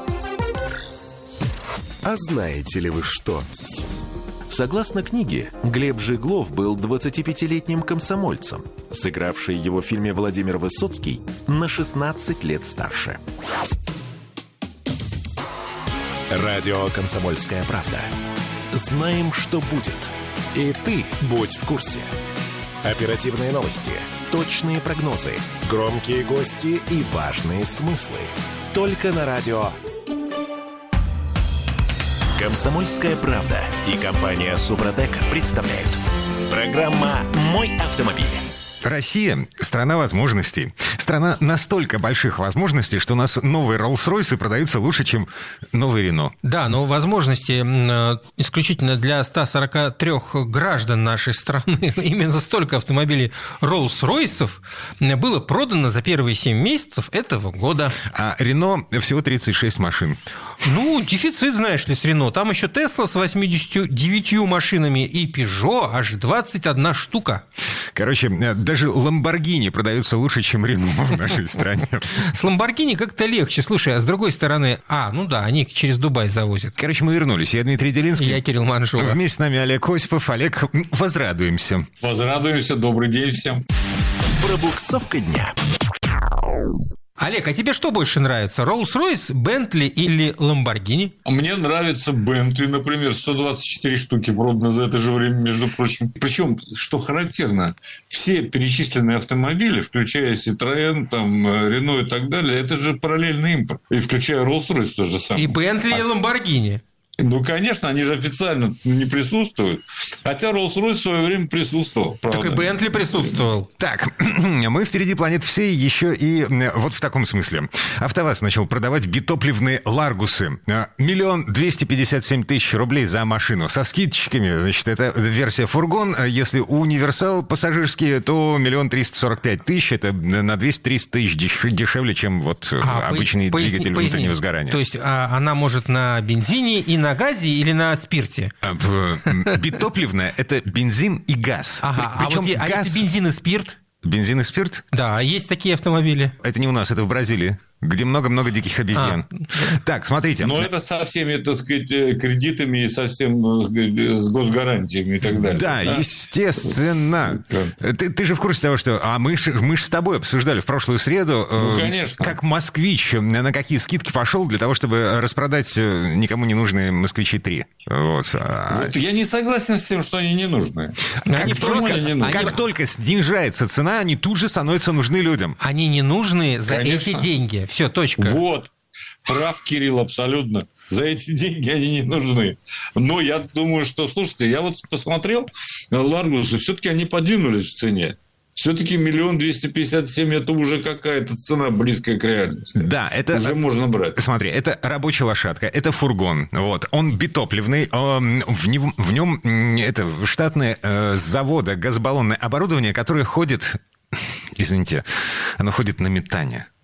А знаете ли вы что? Согласно книге, Глеб Жиглов был двадцатипятилетним комсомольцем, сыгравший его в фильме Владимир Высоцкий на шестнадцать лет старше. Радио «Комсомольская правда». Знаем, что будет. И ты будь в курсе. Оперативные новости, точные прогнозы, громкие гости и важные смыслы. Только на радио «Комсомольская правда» и компания «Супротек» представляют. Программа «Мой автомобиль». Россия – страна возможностей. Страна настолько больших возможностей, что у нас новые Роллс-Ройсы продаются лучше, чем новый Рено. Да, но возможности исключительно для ста сорока трёх граждан нашей страны. Именно столько автомобилей Роллс-Ройсов было продано за первые семь месяцев этого года. А Рено всего тридцать шесть машин. Ну, дефицит, знаешь ли, с Рено. Там еще Тесла с восьмидесятью девятью машинами и Пежо аж двадцать одна штука. Короче, даже Ламборгини продаются лучше, чем Рено в нашей стране. С Ламборгини как-то легче. Слушай, а с другой стороны... А, ну да, они через Дубай завозят. Короче, мы вернулись. Я Дмитрий Делинский. Я Кирилл Манжула. Вместе с нами Олег Осипов. Олег, возрадуемся. Возрадуемся. Добрый день всем. Пробуксовка дня. Олег, а тебе что больше нравится? Роллс-Ройс, Бентли или Ламборгини? Мне нравится Бентли, например, сто двадцать четыре штуки продано за это же время, между прочим. Причем, что характерно, все перечисленные автомобили, включая Citroën, там, Рено и так далее, это же параллельный импорт. И включая Роллс-Ройс то же самое. И Бентли, а... и Ламборгини. Ну, конечно, они же официально не присутствуют. Хотя Роллс-Ройс в свое время присутствовал, правда. Так и Бентли присутствовал. Так, мы впереди планеты всей еще и вот в таком смысле. АвтоВАЗ начал продавать битопливные Ларгусы. Миллион двести пятьдесят семь тысяч рублей за машину. Со скидочками, значит, это версия фургон. Если универсал пассажирский, то миллион триста сорок пять тысяч. Это на двести-триста тысяч дешевле, чем вот а, обычный поясни, двигатель поясни. внутреннего сгорания. То есть а, она может на бензине и на газе или на спирте? Битопливная – это бензин и газ. Ага, Причем а, вот, газ... а если бензин и спирт? Бензин и спирт? Да, есть такие автомобили. Это не у нас, это в Бразилии, где много-много диких обезьян. А. Так, смотрите. Но это со всеми, так сказать, кредитами и со всем с госгарантиями и так далее. Да, да? Естественно. Ты, ты же в курсе того, что... А мы же мы с тобой обсуждали в прошлую среду, ну, конечно. как москвич на какие скидки пошел для того, чтобы распродать никому не нужные москвичи три. Вот. Вот я не согласен с тем, что они не нужны. Как, они только, они не нужны? как только снижается цена, они тут же становятся нужны людям. Они не нужны за Конечно. эти деньги. Все, точка. Вот. Прав, Кирилл, абсолютно. За эти деньги они не нужны. Но я думаю, что... Слушайте, я вот посмотрел на Ларгусы, все-таки они подвинулись в цене. Все-таки миллион двести пятьдесят семь – это уже какая-то цена близкая к реальности. Да, это... Уже можно брать. Смотри, это рабочая лошадка, это фургон. Вот. Он битопливный, в нем, в нем это штатное э, завода газобаллонное оборудование, которое ходит... Извините, оно ходит на метане.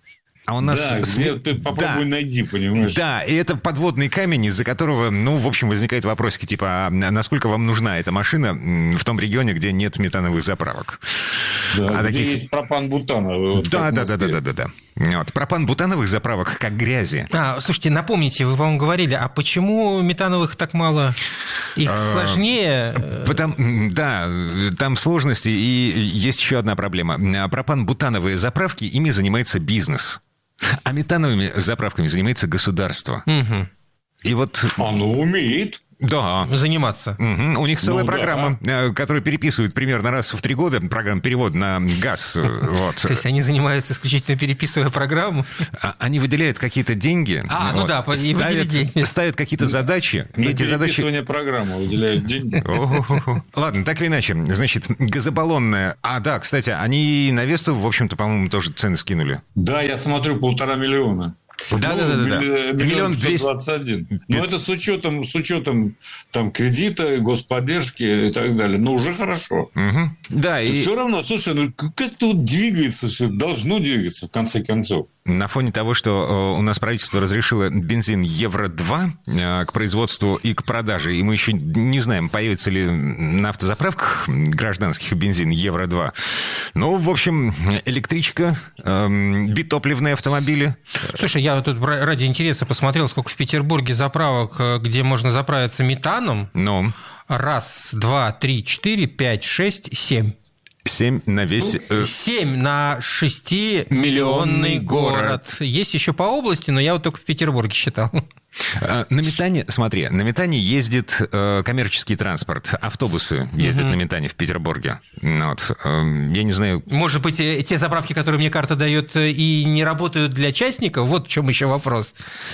А у нас... Да, где ты попробуй да. найди, понимаешь? Да, и это подводный камень, из-за которого, ну, в общем, возникают вопросики, типа, а насколько вам нужна эта машина в том регионе, где нет метановых заправок? Да, а где таких... есть пропан-бутановый. Вот да, да, да, да, да, да, да. Вот. Пропан-бутановых заправок как грязи. А, слушайте, напомните, вы, по-моему, говорили, а почему метановых так мало? Их а, сложнее? Потому, да, там сложности, и есть еще одна проблема. Пропан-бутановые заправки, ими занимается бизнес. А метановыми заправками занимается государство. Угу. И вот... Оно умеет. Да. Заниматься. Угу. У них целая ну, программа, да. которую переписывают примерно раз в три года, программа перевода на газ. Вот. То есть они занимаются исключительно переписывая программу? Они выделяют какие-то деньги. А, вот, ну да, и ставят, деньги. Ставят какие-то задачи. На эти переписывание задачи... программы выделяют деньги. Ладно, так или иначе. Значит, газобаллонная... А, да, кстати, они на Весту, в общем-то, по-моему, тоже цены скинули. Да, я смотрю, полтора миллиона. Да, ну, да, да, да. Миллион двести двадцать один. Но это с учетом, с учетом там, кредита, господдержки и так далее. Но уже хорошо. Угу. Да, и... Все равно, слушай, ну как-то вот двигается все, должно двигаться в конце концов. На фоне того, что у нас правительство разрешило бензин евро два к производству и к продаже, и мы еще не знаем, появится ли на автозаправках гражданских бензин евро два. Ну, в общем, электричка, битопливные автомобили. Слушай, я тут ради интереса посмотрел, сколько в Петербурге заправок, где можно заправиться метаном. Ну? Раз, два, три, четыре, пять, шесть, семь. Семь на весь... Семь на шестимиллионный город. Есть еще по области, но я вот только в Петербурге считал. На метане, смотри, на метане ездит э, коммерческий транспорт, автобусы ездят угу. на метане в Петербурге. Вот. Э, я не знаю... Может быть, те заправки, которые мне карта дает, и не работают для частников? Вот в чем еще вопрос.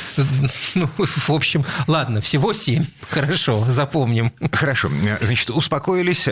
Ну, в общем, ладно, всего семь. Хорошо, запомним. Хорошо. Значит, успокоились,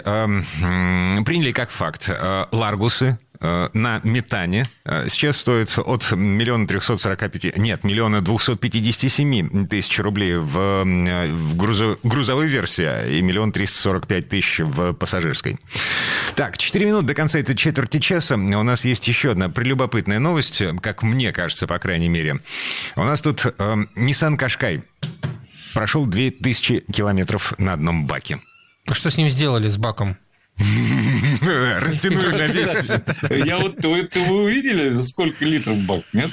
э, приняли как факт. Э, ларгусы на метане сейчас стоит от миллиона трехсот сорока пяти, нет, миллиона двухсот пятидесяти семи тысяч рублей в, в грузо, грузовой версии и миллион триста сорок пять тысяч в пассажирской. Так, четыре минуты до конца этой четверти часа. У нас есть еще одна прелюбопытная новость, как мне кажется, по крайней мере. У нас тут э, Nissan Qashqai прошел две тысячи километров на одном баке. Что с ним сделали, с баком? Растянули на вес. Я вот, вы, вы увидели, сколько литров бак, нет?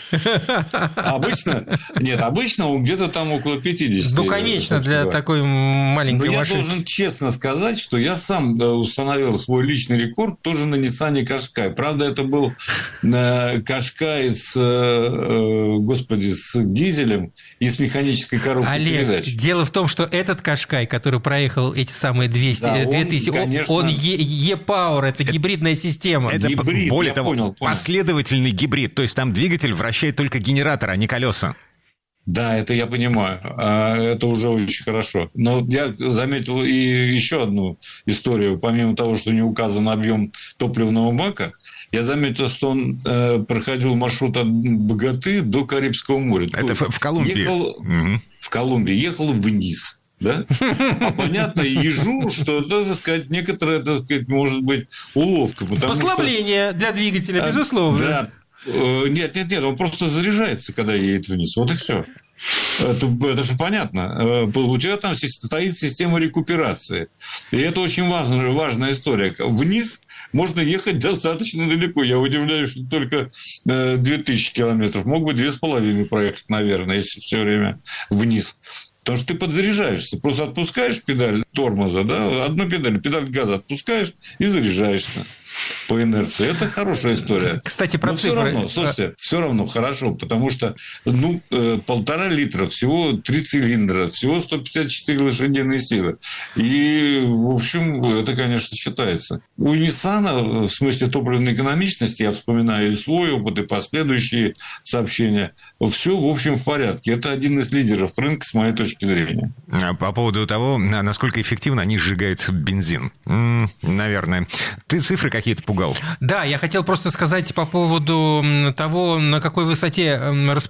Обычно, нет, обычно он где-то там около пятидесяти. Ну, конечно, для такой маленькой машины. Но я должен честно сказать, что я сам установил свой личный рекорд тоже на Nissan Qashqai. Правда, это был Qashqai с, господи, с дизелем и с механической коробкой Олег, передач. Дело в том, что этот Qashqai, который проехал эти самые двести, да, две тысячи, он, конечно, он E-Power, это гибридная система. Это, гибрид, более я того, понял, понял. Последовательный гибрид. То есть там двигатель вращает только генератор, а не колеса. Да, это я понимаю. Это уже очень хорошо. Но я заметил и еще одну историю. Помимо того, что не указан объем топливного бака, я заметил, что он э, проходил маршрут от Боготы до Карибского моря. Это в, в Колумбии. Ехал, угу. В Колумбии. Ехал вниз. Да? А понятно, ежу, что, так сказать, некоторая, так сказать, может быть, уловка. Послабление что... для двигателя, безусловно. Да. Нет, нет, нет, он просто заряжается, когда едет вниз. Вот и все. Это, это же понятно. У тебя там стоит система рекуперации. И это очень важная, важная история. Вниз можно ехать достаточно далеко. Я удивляюсь, что только две тысячи километров. Мог бы две с половиной проехать, наверное, если все время вниз. Потому что ты подзаряжаешься. Просто отпускаешь педаль тормоза, да, одну педаль, педаль газа отпускаешь и заряжаешься по инерции. Это хорошая история. Кстати, про Но цифры. Все равно, слушайте, все равно хорошо, потому что ну, полтора литра, всего три цилиндра, всего сто пятьдесят четыре лошадиные силы. И, в общем, это, конечно, считается. У Nissan, в смысле топливной экономичности, я вспоминаю и свой опыт, и последующие сообщения, все, в общем, в порядке. Это один из лидеров рынка, с моей точки зрения. По поводу того, насколько эффективно они сжигают бензин. М-м, наверное. Ты цифры какие-то пугал? Да, я хотел просто сказать по поводу того, на какой высоте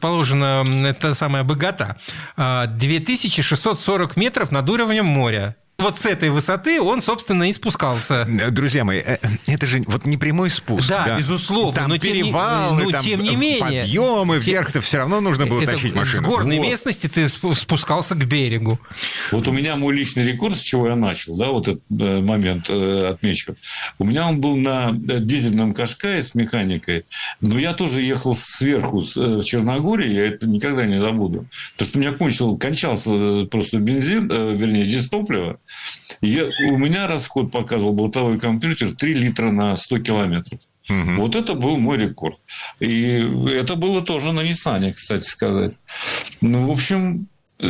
расположена эта самая Богота. две тысячи шестьсот сорок метров над уровнем моря. Вот с этой высоты он, собственно, и спускался. Друзья мои, это же вот не прямой спуск. Да, да. безусловно. Там но перевалы, тем, ну, там тем не менее, подъемы вверх-то все равно нужно было это тащить машину. С горной Вот. местности ты спускался к берегу. Вот у меня мой личный рекорд, с чего я начал, да, вот этот э, момент э, отмечу. У меня он был на дизельном Кашкае с механикой, но я тоже ехал сверху с, э, в Черногории, я это никогда не забуду. Потому что у меня кончил, кончался просто бензин, э, вернее, дизтопливо. Я, у меня расход показывал бортовой компьютер три литра на сто километров. Угу. Вот это был мой рекорд. И это было тоже на Ниссане, кстати сказать. Ну, в общем,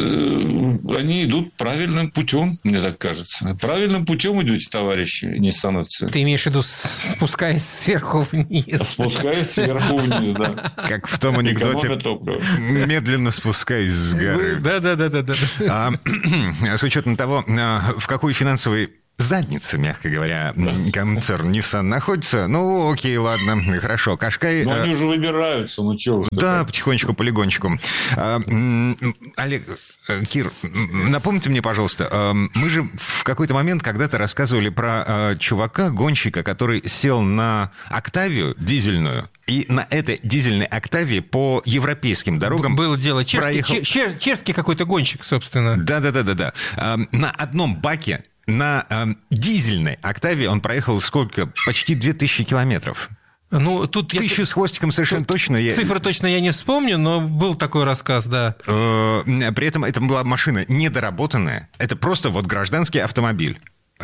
они идут правильным путем, мне так кажется. Правильным путем идете, товарищи ниссановцы. Ты имеешь в виду, спускаясь сверху вниз? Спускаясь сверху вниз, да. Как в том анекдоте, медленно спускаясь с горы. Да-да-да. А с учетом того, в какой финансовой задница, мягко говоря, концерн Nissan находится. Ну, окей, ладно, хорошо. Кашкай... Ну, они уже выбираются, ну, чего уж. Да, потихонечку, полигончику. Олег, Кир, напомните мне, пожалуйста, мы же в какой-то момент когда-то рассказывали про чувака, гонщика, который сел на «Октавию» дизельную, и на этой дизельной «Октавии» по европейским дорогам было дело. Чешский, проехал... чеш, чешский какой-то гонщик, собственно. Да-да-да. На одном баке на э, дизельной «Октавии» он проехал сколько? Почти две тысячи километров. Ну, тут Тысячу я... с хвостиком совершенно точно. Цифры я... точно я не вспомню, но был такой рассказ, да. При этом это была машина недоработанная. Это просто вот гражданский автомобиль.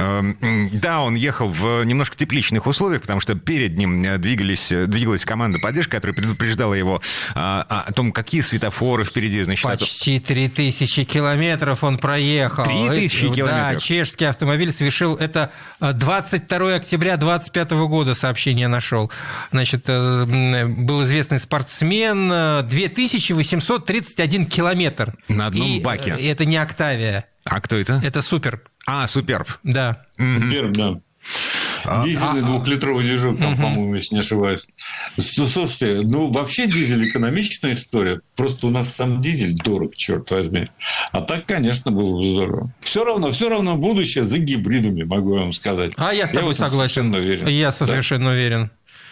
Да, он ехал в немножко тепличных условиях, потому что перед ним двигались, двигалась команда поддержки, которая предупреждала его о, о том, какие светофоры впереди. Значит, почти три тысячи километров он проехал. Три тысячи километров? Да, чешский автомобиль совершил это двадцать второго октября двадцать пятого года, сообщение нашел. Значит, был известный спортсмен, две тысячи восемьсот тридцать один километр. На одном И баке. Это не «Октавия». А кто это? Это «Супер». А, «Суперб». Да. «Суперб», да. Дизельный а, двухлитровый движок, там, угу. по-моему, если не ошибаюсь. Слушайте, ну, вообще дизель экономичная история. Просто у нас сам дизель дорог, черт возьми. А так, конечно, было бы здорово. Все равно, все равно будущее за гибридами, могу я вам сказать. А я с тобой я согласен. Уверен. Я да? совершенно уверен.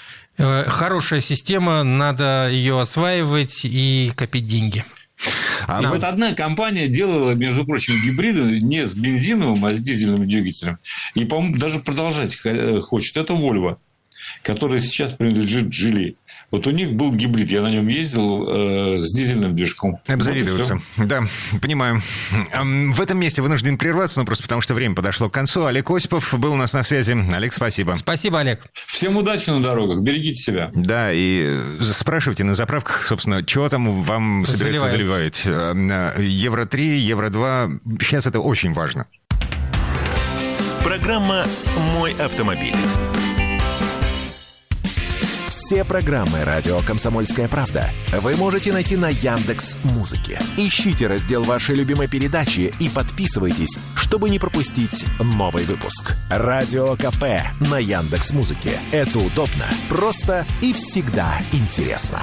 Хорошая система, надо ее осваивать и копить деньги. А и вот одна компания делала, между прочим, гибриды не с бензиновым, а с дизельным двигателем. И, по-моему, даже продолжать хочет. Это Volvo, который сейчас принадлежит Geely. Вот у них был гибрид, я на нем ездил э, с дизельным движком. Обзавидоваться. Вот да, понимаю. В этом месте вынужден прерваться, но просто потому что время подошло к концу. Олег Осипов был у нас на связи. Олег, спасибо. Спасибо, Олег. Всем удачи на дорогах, берегите себя. Да, и спрашивайте на заправках, собственно, что там вам собираются заливать. Евро три, Евро два. Сейчас это очень важно. Программа «Мой автомобиль». Все программы «Радио Комсомольская правда» вы можете найти на Яндекс.Музыке. Ищите раздел вашей любимой передачи и подписывайтесь, чтобы не пропустить новый выпуск. Радио КП на Яндекс.Музыке. Это удобно, просто и всегда интересно.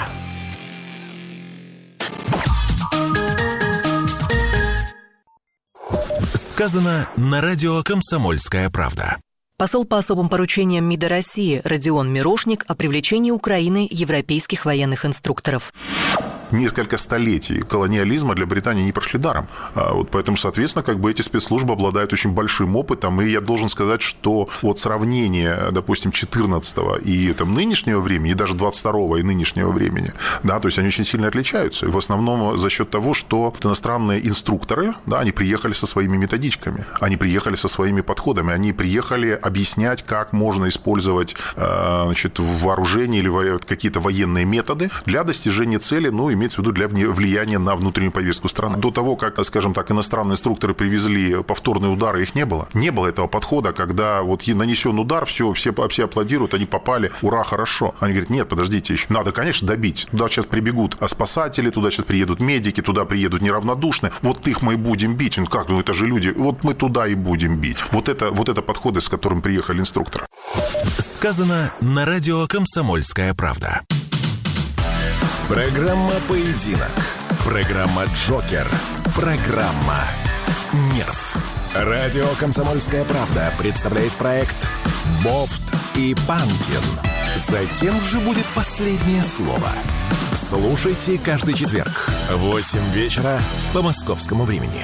Сказано на радио «Комсомольская правда». Посол по особым поручениям МИДа России Родион Мирошник о привлечении Украины европейских военных инструкторов. Несколько столетий колониализма для Британии не прошли даром. А вот поэтому, соответственно, как бы эти спецслужбы обладают очень большим опытом. И я должен сказать, что вот сравнение, допустим, четырнадцатого и там, нынешнего времени, и даже двадцать второго и нынешнего времени, да, то есть они очень сильно отличаются. И в основном за счет того, что иностранные инструкторы, да, они приехали со своими методичками, они приехали со своими подходами, они приехали объяснять, как можно использовать, значит, вооружение или какие-то военные методы для достижения цели, ну, имеется в виду для влияния на внутреннюю повестку страны. До того, как, скажем так, иностранные инструкторы привезли повторные удары, их не было. Не было этого подхода, когда вот нанесен удар, все, все, все аплодируют, они попали, ура, хорошо. Они говорят, нет, подождите еще. Надо, конечно, добить. Туда сейчас прибегут спасатели, туда сейчас приедут медики, туда приедут неравнодушные. Вот их мы и будем бить. Ну как, ну это же люди. Вот мы туда и будем бить. Вот это, вот это подходы, с которым приехали инструкторы. Сказано на радио «Комсомольская правда». Программа «Поединок». Программа «Джокер». Программа «Нерв». Радио «Комсомольская правда» представляет проект «Бофт и Банкин». За кем же будет последнее слово? Слушайте каждый четверг в восемь вечера по московскому времени.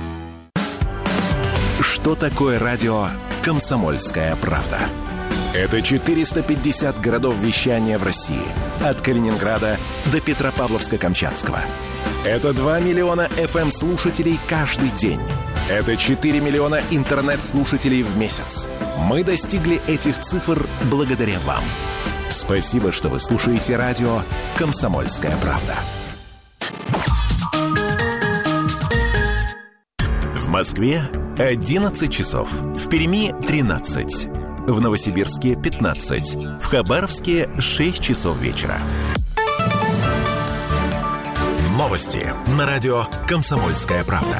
Что такое радио «Комсомольская правда»? Это четыреста пятьдесят городов вещания в России. От Калининграда до Петропавловска-Камчатского. Это два миллиона эф эм-слушателей каждый день. Это четыре миллиона интернет-слушателей в месяц. Мы достигли этих цифр благодаря вам. Спасибо, что вы слушаете радио «Комсомольская правда». В Москве одиннадцать часов. В Перми тринадцать. В Новосибирске пятнадцать. В Хабаровске шесть часов вечера. Новости на радио «Комсомольская правда».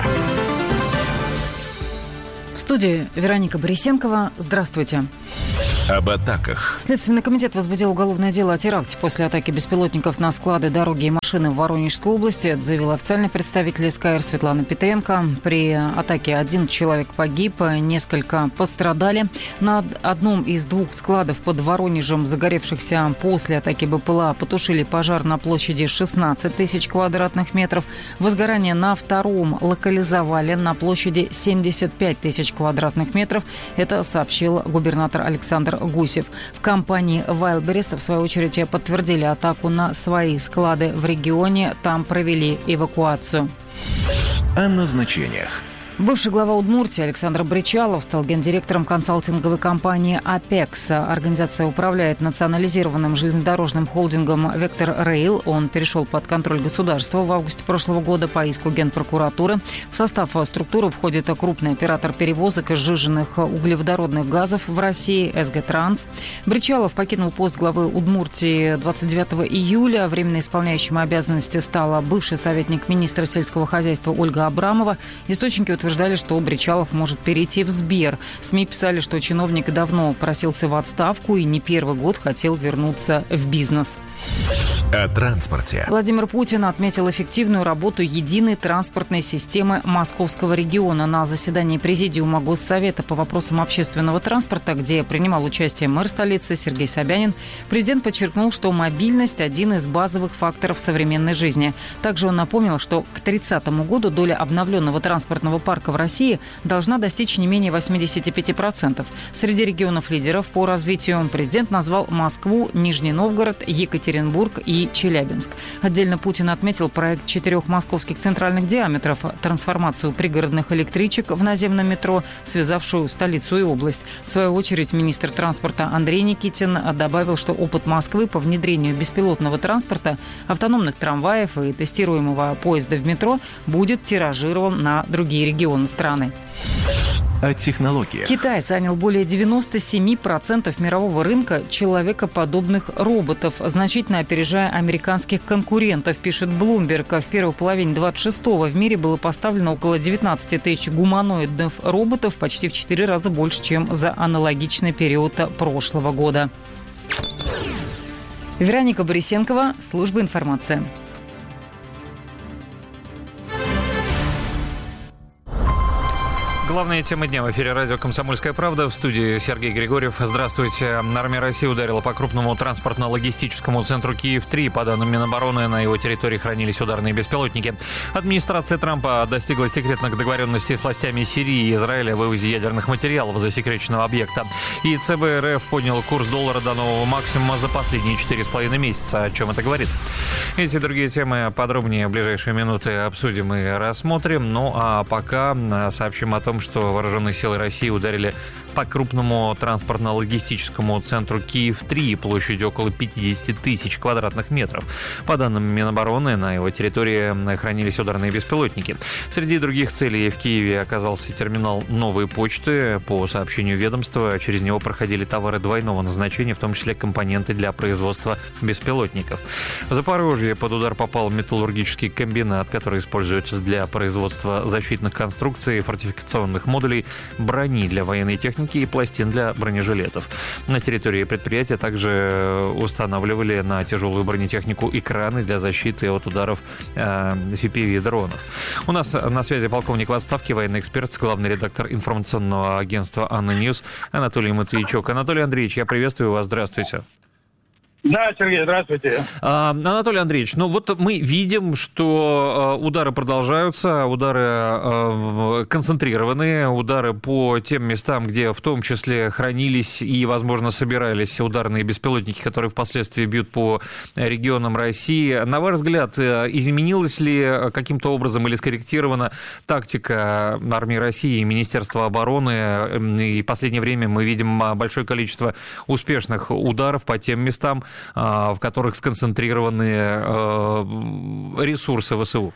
В студии Вероника Борисенкова. Здравствуйте. Об атаках. Следственный комитет возбудил уголовное дело о теракте после атаки беспилотников на склады, дороги и машины в Воронежской области. Это заявил официальный представитель эс ка эр Светлана Петренко. При атаке один человек погиб, несколько пострадали. На одном из двух складов под Воронежем, загоревшихся после атаки бэ пэ эл а, потушили пожар на площади шестнадцать тысяч квадратных метров. Возгорание на втором локализовали на площади семьдесят пять тысяч квадратных метров. Это сообщил губернатор Александр Гусев. В компании Wildberries, в свою очередь, подтвердили атаку на свои склады в регионе. Там провели эвакуацию. О назначениях. Бывший глава Удмуртии Александр Бричалов стал гендиректором консалтинговой компании «Апекс». Организация управляет национализированным железнодорожным холдингом «Вектор Рейл». Он перешел под контроль государства в августе прошлого года по иску Генпрокуратуры. В состав структуры входит крупный оператор перевозок сжиженных углеводородных газов в России эс гэ Транс. Бричалов покинул пост главы Удмуртии двадцать девятого июля. Временно исполняющим обязанности стала бывший советник министра сельского хозяйства Ольга Абрамова. Источники утверждают, утверждали, что Бричалов может перейти в Сбер. СМИ писали, что чиновник давно просился в отставку и не первый год хотел вернуться в бизнес. О транспорте. Владимир Путин отметил эффективную работу единой транспортной системы Московского региона. На заседании Президиума Госсовета по вопросам общественного транспорта, где принимал участие мэр столицы Сергей Собянин, президент подчеркнул, что мобильность – один из базовых факторов современной жизни. Также он напомнил, что к тридцатому году доля обновленного транспортного парка в России должна достичь не менее восемьдесят пять процентов. Среди регионов-лидеров по развитию президент назвал Москву, Нижний Новгород, Екатеринбург и Челябинск. Отдельно Путин отметил проект четырех московских центральных диаметров, трансформацию пригородных электричек в наземном метро, связавшую столицу и область. В свою очередь министр транспорта Андрей Никитин добавил, что опыт Москвы по внедрению беспилотного транспорта, автономных трамваев и тестируемого поезда в метро будет тиражирован на другие регионы страны. О технологиях. Китай занял более девяносто семь процентов мирового рынка человекоподобных роботов, значительно опережая американских конкурентов, пишет Bloomberg. В первой половине двадцать шестого в мире было поставлено около девятнадцать тысяч гуманоидных роботов, почти в четыре раза больше, чем за аналогичный период прошлого года. Вероника Борисенкова, служба информации. Главная тема дня в эфире радио «Комсомольская правда». В студии Сергей Григорьев. Здравствуйте. Армия России ударила по крупному транспортно-логистическому центру Киев-три. По данным Минобороны, на его территории хранились ударные беспилотники. Администрация Трампа достигла секретных договоренностей с властями Сирии и Израиля о вывозе ядерных материалов засекреченного объекта. И цэ бэ эр эф поднял курс доллара до нового максимума за последние четыре с половиной месяца. О чем это говорит? Эти и другие темы подробнее в ближайшие минуты обсудим и рассмотрим. Ну а пока сообщим о том, что вооруженные силы России ударили по крупному транспортно-логистическому центру Киев-три площадью около пятьдесят тысяч квадратных метров. По данным Минобороны, на его территории хранились ударные беспилотники. Среди других целей в Киеве оказался терминал «Новой почты». По сообщению ведомства, через него проходили товары двойного назначения, в том числе компоненты для производства беспилотников. В Запорожье под удар попал металлургический комбинат, который используется для производства защитных конструкций, фортификационных модулей, брони для военной техники техники и пластин для бронежилетов. На территории предприятия также устанавливали на тяжелую бронетехнику экраны для защиты от ударов э, эф пи ви-дронов. У нас на связи полковник в отставке, военный эксперт, главный редактор информационного агентства «Анна Ньюс» Анатолий Матвейчук. Анатолий Андреевич, я приветствую вас. Здравствуйте. Да, Сергей, здравствуйте. А, Анатолий Андреевич, ну вот мы видим, что удары продолжаются, удары э, концентрированные, удары по тем местам, где в том числе хранились и, возможно, собирались ударные беспилотники, которые впоследствии бьют по регионам России. На ваш взгляд, изменилась ли каким-то образом или скорректирована тактика армии России и Министерства обороны? И в последнее время мы видим большое количество успешных ударов по тем местам, в которых сконцентрированы ресурсы ВСУ.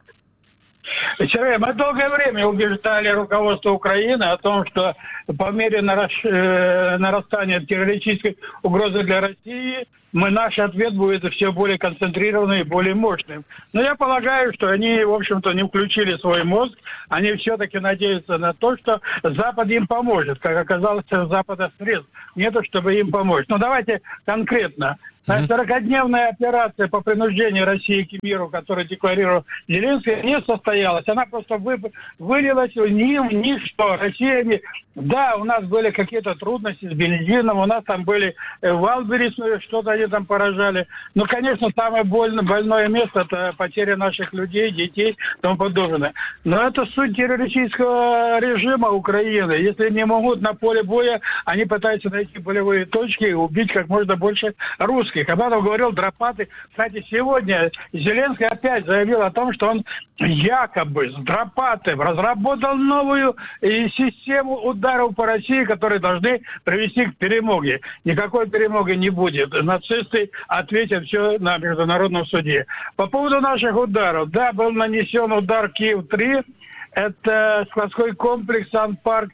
Сергей, мы долгое время убеждали руководство Украины о том, что по мере нарастания террористической угрозы для России мы, наш ответ будет все более концентрированным и более мощным. Но я полагаю, что они, в общем-то, не включили свой мозг. Они все-таки надеются на то, что Запад им поможет. Как оказалось, у Запада средств нету, чтобы им помочь. Но давайте конкретно. сорокадневная операция по принуждению России к миру, которую декларировал Зеленский, не состоялась. Она просто вы, вылилась ни в ничто. Россия не... Да, у нас были какие-то трудности с бензином, у нас там были Валберис, что-то они там поражали. Но, конечно, самое больно, больное место – это потеря наших людей, детей и тому подобное. Но это суть террористического режима Украины. Если не могут на поле боя, они пытаются найти болевые точки и убить как можно больше русских. Об этом говорил Дропаты. Кстати, сегодня Зеленский опять заявил о том, что он якобы с Дропаты разработал новую систему ударов по России, которые должны привести к перемоге. Никакой перемоги не будет. Нацисты ответят все на международном суде. По поводу наших ударов. Да, был нанесен удар Киев-три. Это складской комплекс Сан-Парк,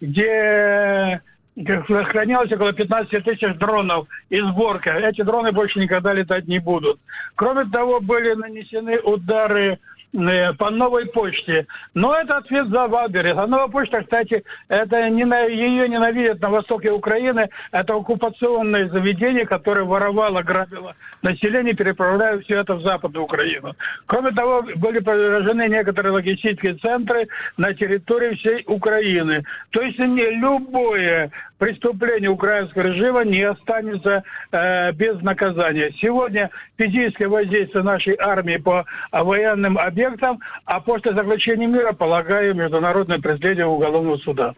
где хранилось около пятнадцать тысяч дронов и сборка. Эти дроны больше никогда летать не будут. Кроме того, были нанесены удары по новой почте. Но это ответ за Валберис. А новая почта, кстати, это не, ее ненавидят на востоке Украины. Это оккупационное заведение, которое воровало, грабило население, переправляя все это в Западную Украину. Кроме того, были поражены некоторые логистические центры на территории всей Украины. То есть не любое преступление украинского режима не останется э, без наказания. Сегодня физическое воздействие нашей армии по военным объектам, а после заключения мира, полагаю, международное преследование уголовного суда.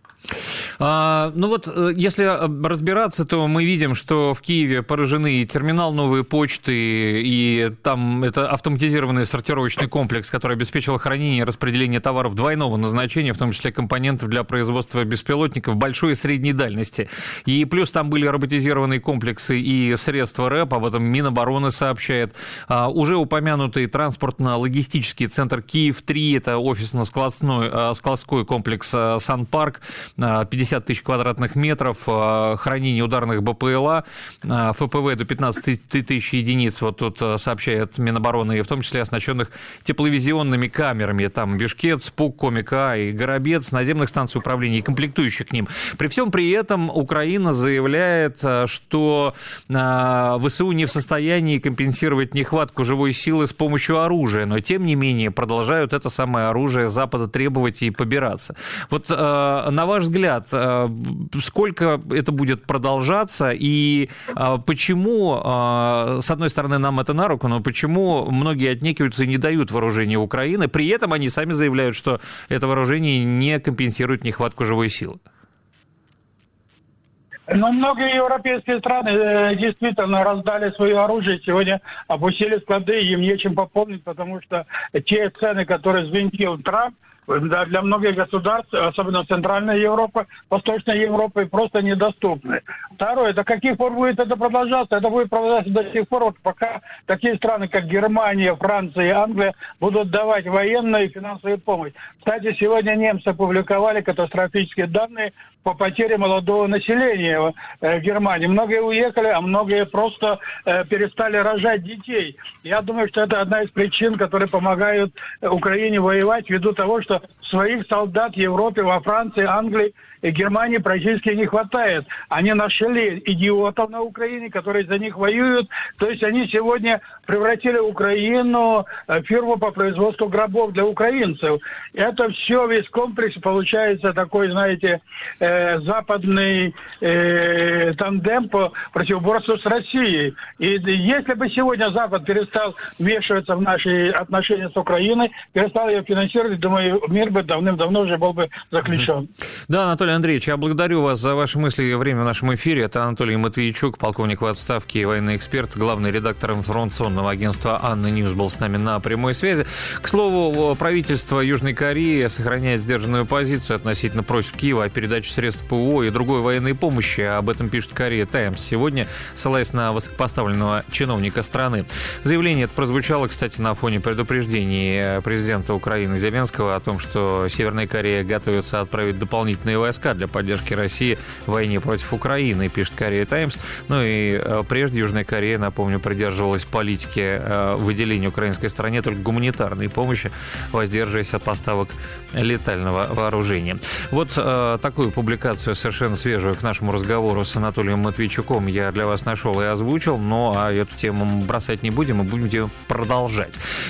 А, ну вот, если разбираться, то мы видим, что в Киеве поражены и терминал новой почты, и там это автоматизированный сортировочный комплекс, который обеспечивал хранение и распределение товаров двойного назначения, в том числе компонентов для производства беспилотников большой и средней дальности. И плюс там были роботизированные комплексы и средства РЭП, об этом Минобороны сообщает. А, уже упомянутый транспортно-логистический центр Киев-три, это офисно-складской складской комплекс Сан-Парк, пятьдесят тысяч квадратных метров, хранение ударных БПЛА, ФПВ до пятнадцать тысяч единиц, вот тут сообщает Минобороны, и в том числе оснащенных тепловизионными камерами, там Бишкек, Спук, Комик-А и Горобец, наземных станций управления и комплектующих к ним. При всем при этом Украина заявляет, что ВСУ не в состоянии компенсировать нехватку живой силы с помощью оружия, но тем не менее продолжают это самое оружие Запада требовать и побираться. Вот на ваш взгляд, сколько это будет продолжаться и почему, с одной стороны, нам это на руку, но почему многие отнекиваются и не дают вооружения Украины, при этом они сами заявляют, что это вооружение не компенсирует нехватку живой силы? Но многие европейские страны действительно раздали свое оружие, сегодня опустили склады, им нечем пополнить, потому что те цены, которые взвинтил Трамп, для многих государств, особенно Центральной Европы, Восточной Европы, просто недоступны. Второе, до каких пор будет это продолжаться? Это будет продолжаться до сих пор, пока такие страны, как Германия, Франция и Англия, будут давать военную и финансовую помощь. Кстати, сегодня немцы опубликовали катастрофические данные по потере молодого населения в Германии. Многие уехали, а многие просто перестали рожать детей. Я думаю, что это одна из причин, которые помогают Украине воевать, ввиду того, что своих солдат в Европе, во Франции, Англии и Германии практически не хватает. Они нашли идиотов на Украине, которые за них воюют. То есть они сегодня превратили Украину в фирму по производству гробов для украинцев. Это все, весь комплекс получается такой, знаете, э, западный э, тандем по противоборству с Россией. И если бы сегодня Запад перестал вмешиваться в наши отношения с Украиной, перестал ее финансировать, думаю, мир бы давным-давно уже был бы заключен. Да, Анатолий Андреевич, я благодарю вас за ваши мысли и время в нашем эфире. Это Анатолий Матвейчук, полковник в отставке и военный эксперт, главный редактор информационного агентства «Анна Ньюс» был с нами на прямой связи. К слову, правительство Южной Кореи сохраняет сдержанную позицию относительно просьб Киева о передаче средств ПВО и другой военной помощи. Об этом пишет Korea Times сегодня, ссылаясь на высокопоставленного чиновника страны. Заявление это прозвучало, кстати, на фоне предупреждений президента Украины Зеленского о том, что Северная Корея готовится отправить дополнительные войска для поддержки России в войне против Украины, пишет Korea Times. Ну и прежде Южная Корея, напомню, придерживалась политики выделения украинской стране только гуманитарной помощи, воздерживаясь от поставок летального вооружения. Вот э, такую публикацию, совершенно свежую, к нашему разговору с Анатолием Матвейчуком я для вас нашел и озвучил, но а эту тему бросать не будем, и будем продолжать.